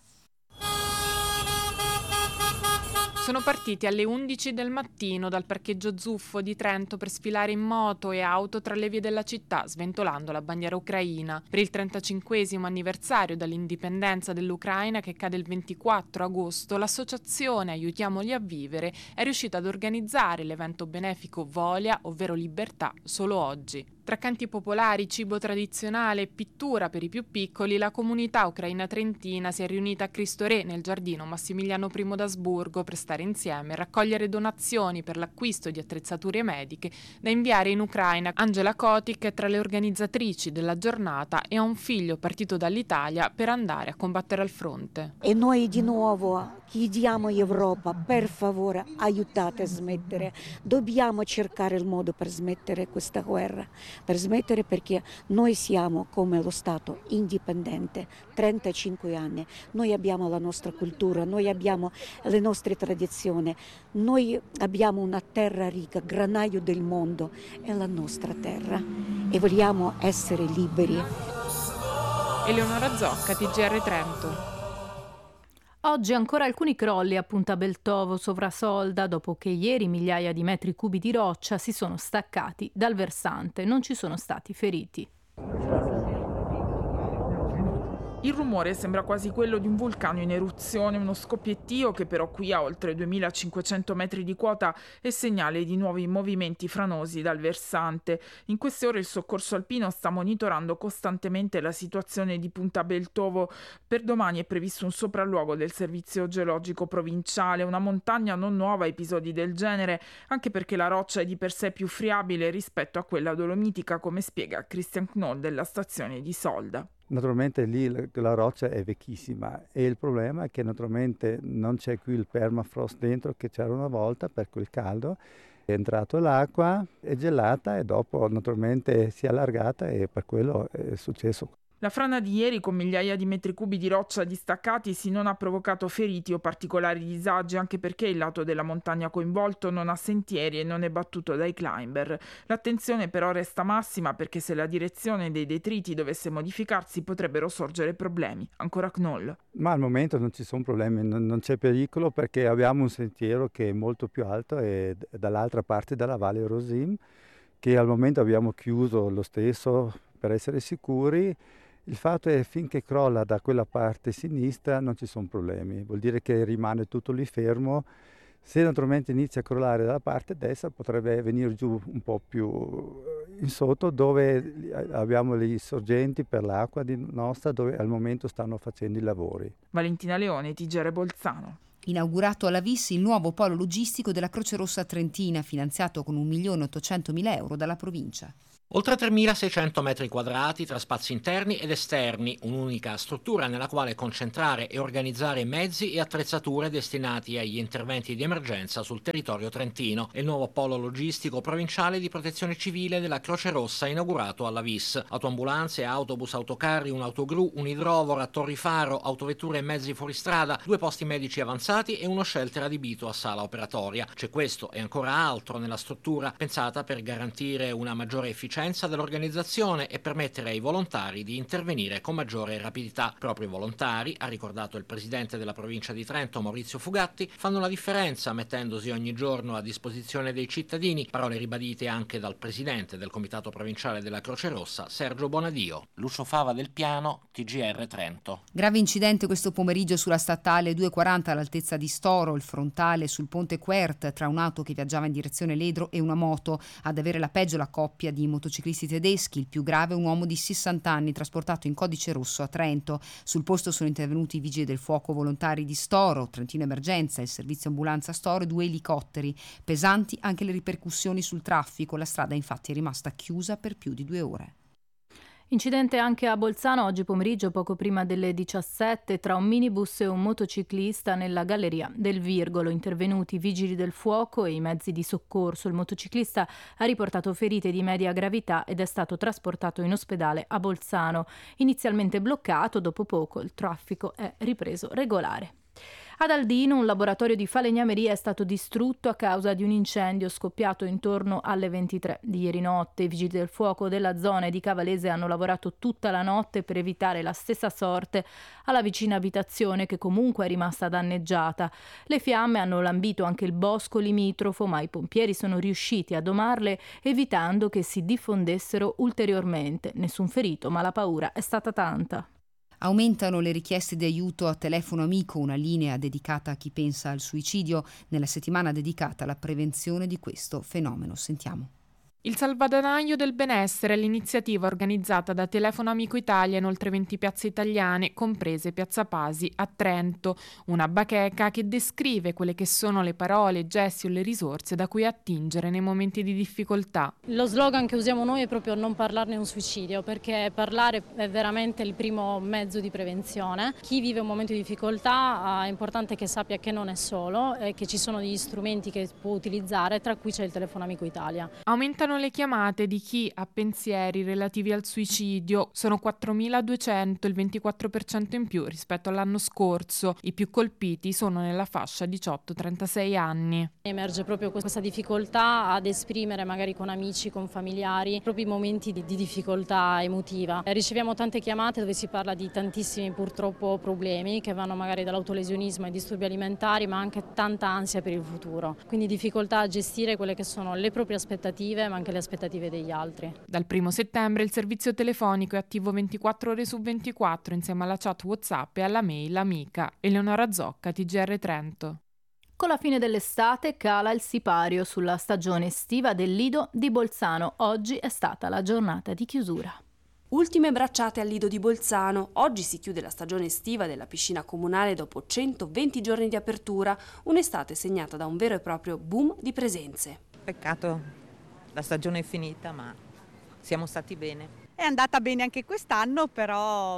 Speaker 13: Sono partiti alle 11 del mattino dal parcheggio Zuffo di Trento per sfilare in moto e auto tra le vie della città, sventolando la bandiera ucraina. Per il 35esimo anniversario dall'indipendenza dell'Ucraina, che cade il 24 agosto, l'associazione Aiutiamoli a Vivere è riuscita ad organizzare l'evento benefico Volia, ovvero libertà, solo oggi. Tra canti popolari, cibo tradizionale e pittura per i più piccoli, la comunità ucraina trentina si è riunita a Cristo Re nel giardino Massimiliano I d'Asburgo per stare insieme e raccogliere donazioni per l'acquisto di attrezzature mediche da inviare in Ucraina. Angela Kotik è tra le organizzatrici della giornata e ha un figlio partito dall'Italia per andare a combattere al fronte.
Speaker 14: E noi di nuovo chiediamo Europa, per favore, aiutate a smettere. Dobbiamo cercare il modo per smettere questa guerra. Per smettere, perché noi siamo come lo Stato indipendente, 35 anni, noi abbiamo la nostra cultura, noi abbiamo le nostre tradizioni, noi abbiamo una terra ricca, granaio del mondo, è la nostra terra e vogliamo essere liberi.
Speaker 13: Eleonora Zocca, TGR Trento.
Speaker 10: Oggi ancora alcuni crolli a Punta Beltovo, Sovrasolda, dopo che ieri migliaia di metri cubi di roccia si sono staccati dal versante. Non ci sono stati feriti.
Speaker 15: Il rumore sembra quasi quello di un vulcano in eruzione, uno scoppiettio che però qui a oltre 2500 metri di quota è segnale di nuovi movimenti franosi dal versante. In queste ore il soccorso alpino sta monitorando costantemente la situazione di Punta Beltovo. Per domani è previsto un sopralluogo del servizio geologico provinciale, una montagna non nuova a episodi del genere, anche perché la roccia è di per sé più friabile rispetto a quella dolomitica, come spiega Christian Knoll della stazione di Solda.
Speaker 16: Naturalmente lì la roccia è vecchissima e il problema è che naturalmente non c'è qui il permafrost dentro che c'era una volta per quel caldo. È entrato l'acqua, è gelata e dopo naturalmente si è allargata e per quello è successo.
Speaker 15: La frana di ieri, con migliaia di metri cubi di roccia distaccatisi, non ha provocato feriti o particolari disagi, anche perché il lato della montagna coinvolto non ha sentieri e non è battuto dai climber. L'attenzione però resta massima, perché se la direzione dei detriti dovesse modificarsi potrebbero sorgere problemi. Ancora Knoll.
Speaker 16: Ma al momento non ci sono problemi, non c'è pericolo, perché abbiamo un sentiero che è molto più alto e dall'altra parte della Valle Rosim, che al momento abbiamo chiuso lo stesso per essere sicuri. Il fatto è che finché crolla da quella parte sinistra non ci sono problemi, vuol dire che rimane tutto lì fermo. Se naturalmente inizia a crollare dalla parte destra potrebbe venire giù un po' più in sotto, dove abbiamo le sorgenti per l'acqua nostra, dove al momento stanno facendo i lavori.
Speaker 15: Valentina Leone, TGR Bolzano.
Speaker 7: Inaugurato alla VIS il nuovo polo logistico della Croce Rossa Trentina, finanziato con 1.800.000 euro dalla provincia.
Speaker 17: Oltre 3.600 metri quadrati tra spazi interni ed esterni, un'unica struttura nella quale concentrare e organizzare mezzi e attrezzature destinati agli interventi di emergenza sul territorio trentino. È il nuovo polo logistico provinciale di protezione civile della Croce Rossa inaugurato alla VIS. Autoambulanze, autobus, autocarri, un autogru, un idrovora, torri faro, autovetture e mezzi fuoristrada, 2 posti medici avanzati e uno shelter adibito a sala operatoria. C'è questo e ancora altro nella struttura, pensata per garantire una maggiore efficienza dell'organizzazione e permettere ai volontari di intervenire con maggiore rapidità. Proprio i volontari, ha ricordato il presidente della provincia di Trento Maurizio Fugatti, fanno la differenza mettendosi ogni giorno a disposizione dei cittadini, parole ribadite anche dal presidente del comitato provinciale della Croce Rossa Sergio Bonadio. Lucio Fava del Piano, TGR Trento.
Speaker 7: Grave incidente questo pomeriggio sulla statale 240 all'altezza di Storo, il frontale sul ponte Quert tra un'auto che viaggiava in direzione Ledro e una moto. Ad avere la peggio la coppia di motociclisti tedeschi, il più grave un uomo di 60 anni trasportato in codice rosso a Trento. Sul posto sono intervenuti i vigili del fuoco volontari di Storo, Trentino Emergenza, il servizio ambulanza Storo e 2 elicotteri. Pesanti anche le ripercussioni sul traffico, la strada infatti è rimasta chiusa per più di 2 ore.
Speaker 10: Incidente anche a Bolzano oggi pomeriggio poco prima delle 17 tra un minibus e un motociclista nella galleria del Virgolo. Intervenuti i vigili del fuoco e i mezzi di soccorso. Il motociclista ha riportato ferite di media gravità ed è stato trasportato in ospedale a Bolzano. Inizialmente bloccato, dopo poco il traffico è ripreso regolare. Ad Aldino un laboratorio di falegnameria è stato distrutto a causa di un incendio scoppiato intorno alle 23 di ieri notte. I vigili del fuoco della zona e di Cavalese hanno lavorato tutta la notte per evitare la stessa sorte alla vicina abitazione, che comunque è rimasta danneggiata. Le fiamme hanno lambito anche il bosco limitrofo, ma i pompieri sono riusciti a domarle evitando che si diffondessero ulteriormente. Nessun ferito, ma la paura è stata tanta.
Speaker 7: Aumentano le richieste di aiuto a Telefono Amico, una linea dedicata a chi pensa al suicidio, nella settimana dedicata alla prevenzione di questo fenomeno. Sentiamo.
Speaker 13: Il Salvadanaio del Benessere è l'iniziativa organizzata da Telefono Amico Italia in oltre 20 piazze italiane, comprese Piazza Pasi a Trento. Una bacheca che descrive quelle che sono le parole, i gesti o le risorse da cui attingere nei momenti di difficoltà.
Speaker 18: Lo slogan che usiamo noi è proprio non parlarne un suicidio, perché parlare è veramente il primo mezzo di prevenzione. Chi vive un momento di difficoltà è importante che sappia che non è solo e che ci sono degli strumenti che può utilizzare, tra cui c'è il Telefono Amico Italia.
Speaker 13: Aumentano le chiamate di chi ha pensieri relativi al suicidio, sono 4.200, il 24% in più rispetto all'anno scorso. I più colpiti sono nella fascia 18-36 anni.
Speaker 18: Emerge proprio questa difficoltà ad esprimere magari con amici, con familiari, proprio i momenti di difficoltà emotiva. Riceviamo tante chiamate dove si parla di tantissimi purtroppo problemi che vanno magari dall'autolesionismo ai disturbi alimentari, ma anche tanta ansia per il futuro. Quindi difficoltà a gestire quelle che sono le proprie aspettative, ma anche le aspettative degli altri.
Speaker 13: Dal 1 settembre il servizio telefonico è attivo 24 ore su 24 insieme alla chat WhatsApp e alla mail amica. Eleonora Zocca, TGR Trento.
Speaker 10: Con la fine dell'estate cala il sipario sulla stagione estiva del Lido di Bolzano. Oggi è stata la giornata di chiusura.
Speaker 19: Ultime bracciate al Lido di Bolzano. Oggi si chiude la stagione estiva della piscina comunale dopo 120 giorni di apertura, un'estate segnata da un vero e proprio boom di presenze.
Speaker 20: Peccato. La stagione è finita, ma siamo stati bene.
Speaker 21: È andata bene anche quest'anno, però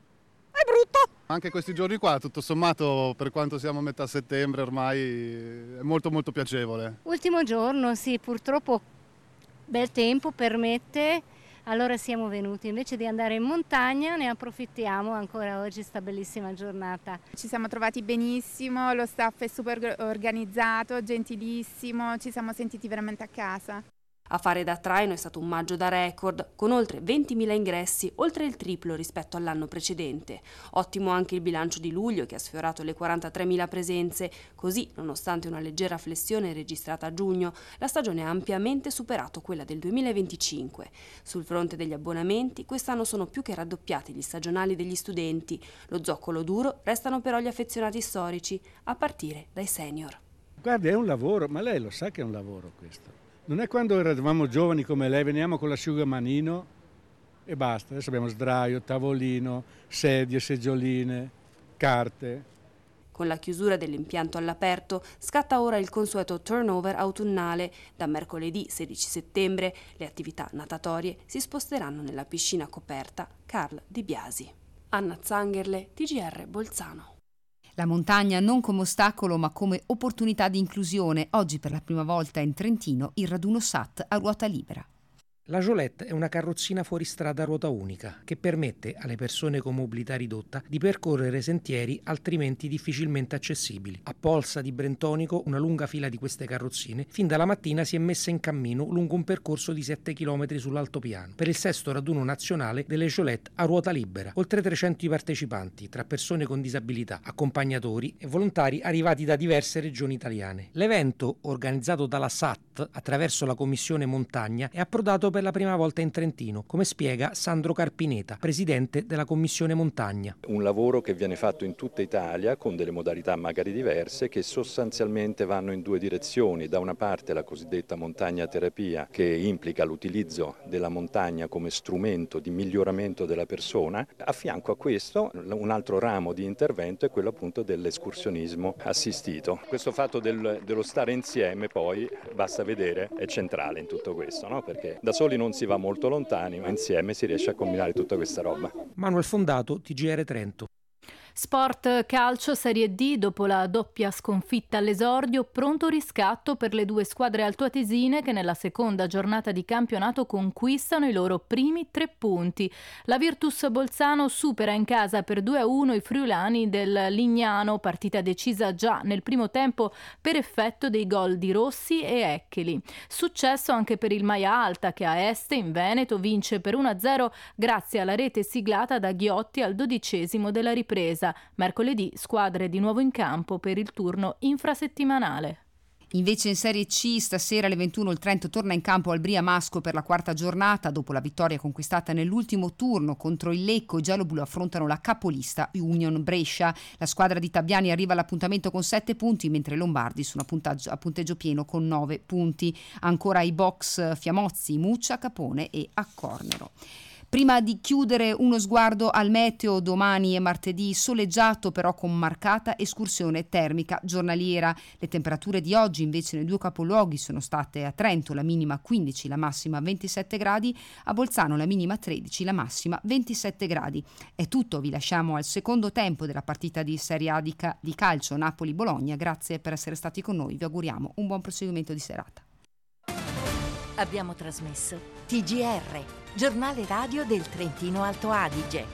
Speaker 21: è brutto.
Speaker 22: Anche questi giorni qua, tutto sommato, per quanto siamo a metà settembre, ormai è molto molto piacevole.
Speaker 23: Ultimo giorno, sì, purtroppo bel tempo permette,
Speaker 3: allora siamo venuti. Invece di andare in montagna ne approfittiamo, ancora oggi sta bellissima giornata.
Speaker 4: Ci siamo trovati benissimo, lo staff è super organizzato, gentilissimo, ci siamo sentiti veramente a casa.
Speaker 19: A fare da traino è stato un maggio da record, con oltre 20.000 ingressi, oltre il triplo rispetto all'anno precedente. Ottimo anche il bilancio di luglio, che ha sfiorato le 43.000 presenze. Così, nonostante una leggera flessione registrata a giugno, la stagione ha ampiamente superato quella del 2025. Sul fronte degli abbonamenti, quest'anno sono più che raddoppiati gli stagionali degli studenti. Lo zoccolo duro restano però gli affezionati storici, a partire dai senior.
Speaker 23: Guardi, è un lavoro, ma lei lo sa che è un lavoro questo. Non è quando eravamo giovani come lei, veniamo con l'asciugamanino e basta. Adesso abbiamo sdraio, tavolino, sedie, seggioline, carte.
Speaker 19: Con la chiusura dell'impianto all'aperto scatta ora il consueto turnover autunnale. Da mercoledì 16 settembre le attività natatorie si sposteranno nella piscina coperta Carl Di Biasi. Anna Zangerle, TGR Bolzano.
Speaker 7: La montagna non come ostacolo ma come opportunità di inclusione. Oggi per la prima volta in Trentino il raduno SAT a ruota libera.
Speaker 24: La Jolette è una carrozzina fuoristrada a ruota unica che permette alle persone con mobilità ridotta di percorrere sentieri altrimenti difficilmente accessibili. A Polsa di Brentonico una lunga fila di queste carrozzine fin dalla mattina si è messa in cammino lungo un percorso di 7 km sull'altopiano per il 6° raduno nazionale delle Jolette a ruota libera. Oltre 300 i partecipanti, tra persone con disabilità, accompagnatori e volontari arrivati da diverse regioni italiane. L'evento, organizzato dalla SAT attraverso la Commissione Montagna, è approdato per la prima volta in Trentino, come spiega Sandro Carpineta, presidente della Commissione Montagna.
Speaker 25: Un lavoro che viene fatto in tutta Italia con delle modalità magari diverse che sostanzialmente vanno in due direzioni. Da una parte la cosiddetta montagna terapia, che implica l'utilizzo della montagna come strumento di miglioramento della persona. A fianco a questo un altro ramo di intervento è quello appunto dell'escursionismo assistito. Questo fatto dello stare insieme poi, basta vedere, è centrale in tutto questo, no? Perché da soli non si va molto lontani, ma insieme si riesce a combinare tutta questa roba.
Speaker 24: Manuel Fondato, TGR Trento.
Speaker 10: Sport calcio Serie D, dopo la doppia sconfitta all'esordio, pronto riscatto per le due squadre altoatesine che nella seconda giornata di campionato conquistano i loro primi 3 punti. La Virtus Bolzano supera in casa per 2-1 i friulani del Lignano, partita decisa già nel primo tempo per effetto dei gol di Rossi e Eccheli. Successo anche per il Maia Alta che a Este, in Veneto, vince per 1-0 grazie alla rete siglata da Ghiotti al 12° della ripresa. Mercoledì squadre di nuovo in campo per il turno infrasettimanale.
Speaker 7: Invece in Serie C stasera alle 21 il Trento torna in campo al Bria Masco per la 4ª giornata. Dopo la vittoria conquistata nell'ultimo turno contro il Lecco, i gialloblu affrontano la capolista Union Brescia. La squadra di Tabiani arriva all'appuntamento con 7 punti, mentre i lombardi sono a punteggio pieno con 9 punti. Ancora i box Fiamozzi, Muccia, Capone e Accornero. Prima di chiudere uno sguardo al meteo. Domani e martedì soleggiato però con marcata escursione termica giornaliera. Le temperature di oggi invece nei due capoluoghi sono state: a Trento la minima 15, la massima 27 gradi, a Bolzano la minima 13, la massima 27 gradi. È tutto, vi lasciamo al secondo tempo della partita di Serie A di calcio Napoli-Bologna. Grazie per essere stati con noi, vi auguriamo un buon proseguimento di serata.
Speaker 6: Abbiamo trasmesso TGR, giornale radio del Trentino Alto Adige.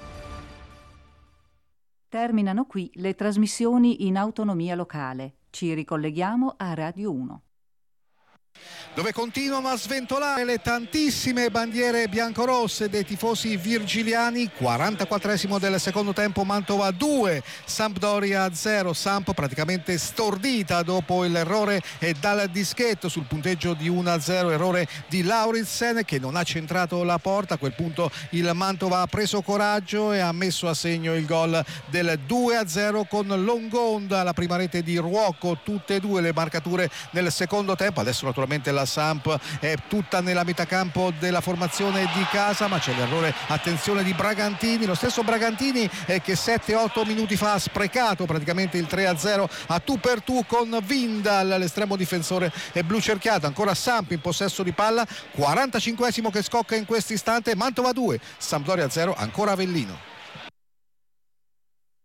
Speaker 5: Terminano qui le trasmissioni in autonomia locale. Ci ricolleghiamo a Radio 1.
Speaker 2: Dove continuano a sventolare le tantissime bandiere biancorosse dei tifosi virgiliani. 44esimo del secondo tempo, Mantova 2, Sampdoria 0. Samp praticamente stordita dopo l'errore dal dischetto sul punteggio di 1-0, errore di Lauritsen che non ha centrato la porta. A quel punto il Mantova ha preso coraggio e ha messo a segno il gol del 2-0 con Longonda, la prima rete di Ruocco, tutte e due le marcature nel secondo tempo. Adesso naturalmente la Samp è tutta nella metà campo della formazione di casa, ma c'è l'errore, attenzione, di Bragantini, lo stesso Bragantini che 7-8 minuti fa ha sprecato praticamente il 3-0 a tu per tu con Vindal, l'estremo difensore blu cerchiato. Ancora Samp in possesso di palla, 45esimo che scocca in questo istante, Mantova 2, Sampdoria 0, ancora Avellino.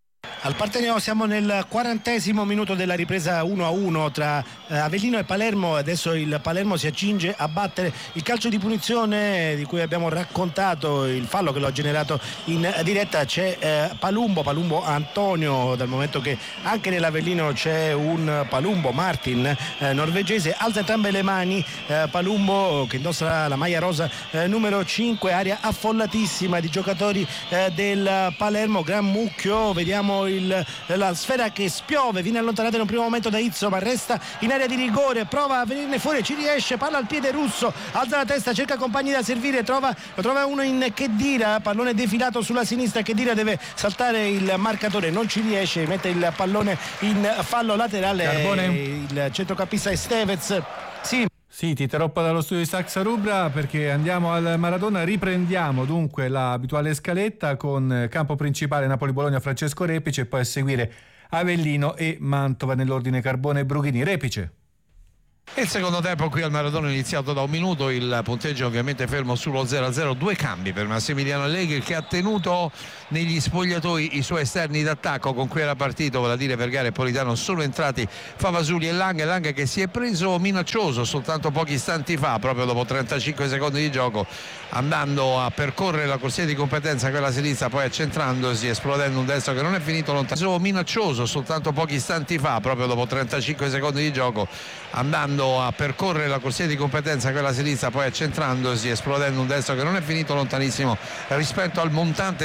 Speaker 1: Al Partenio siamo nel 40° minuto della ripresa 1-1 tra Avellino e Palermo. Adesso il Palermo si accinge a battere il calcio di punizione di cui abbiamo raccontato il fallo che lo ha generato in diretta. C'è Palumbo Antonio, dal momento che anche nell'Avellino c'è un Palumbo Martin norvegese. Alza entrambe le mani Palumbo, che indossa la maglia rosa numero 5, area affollatissima di giocatori del Palermo, gran mucchio. Vediamo la sfera che spiove, viene allontanata in un primo momento da Izzo, ma resta in area di rigore, prova a venirne fuori, ci riesce, palla al piede Russo, alza la testa, cerca compagni da servire, lo trova uno in Khedira, pallone defilato sulla sinistra, Khedira deve saltare il marcatore, non ci riesce, mette il pallone in fallo laterale.
Speaker 8: Carbone.
Speaker 1: Il centrocampista Estevez.
Speaker 8: Sì, ti interrompo dallo studio di Saxa Rubra perché andiamo al Maradona. Riprendiamo dunque l'abituale scaletta con campo principale Napoli-Bologna, Francesco Repice, e poi a seguire Avellino e Mantova nell'ordine Carbone e Brughini. Repice.
Speaker 9: Il secondo tempo qui al Maradona è iniziato da 1 minuto, il punteggio ovviamente fermo sullo 0-0, 2 cambi per Massimiliano Allegri, che ha tenuto negli spogliatoi i suoi esterni d'attacco con cui era partito, vale a dire Vergara e Politano. Sono entrati Favasuli e Lang che si è preso minaccioso soltanto pochi istanti fa, proprio dopo 35 secondi di gioco, andando a percorrere la corsia di competenza, quella sinistra, poi accentrandosi, esplodendo un destro che non è finito lontano. Minaccioso soltanto pochi istanti fa, proprio dopo 35 secondi di gioco, andando a percorrere la corsia di competenza, quella sinistra, poi accentrandosi, esplodendo un destro che non è finito lontanissimo rispetto al montante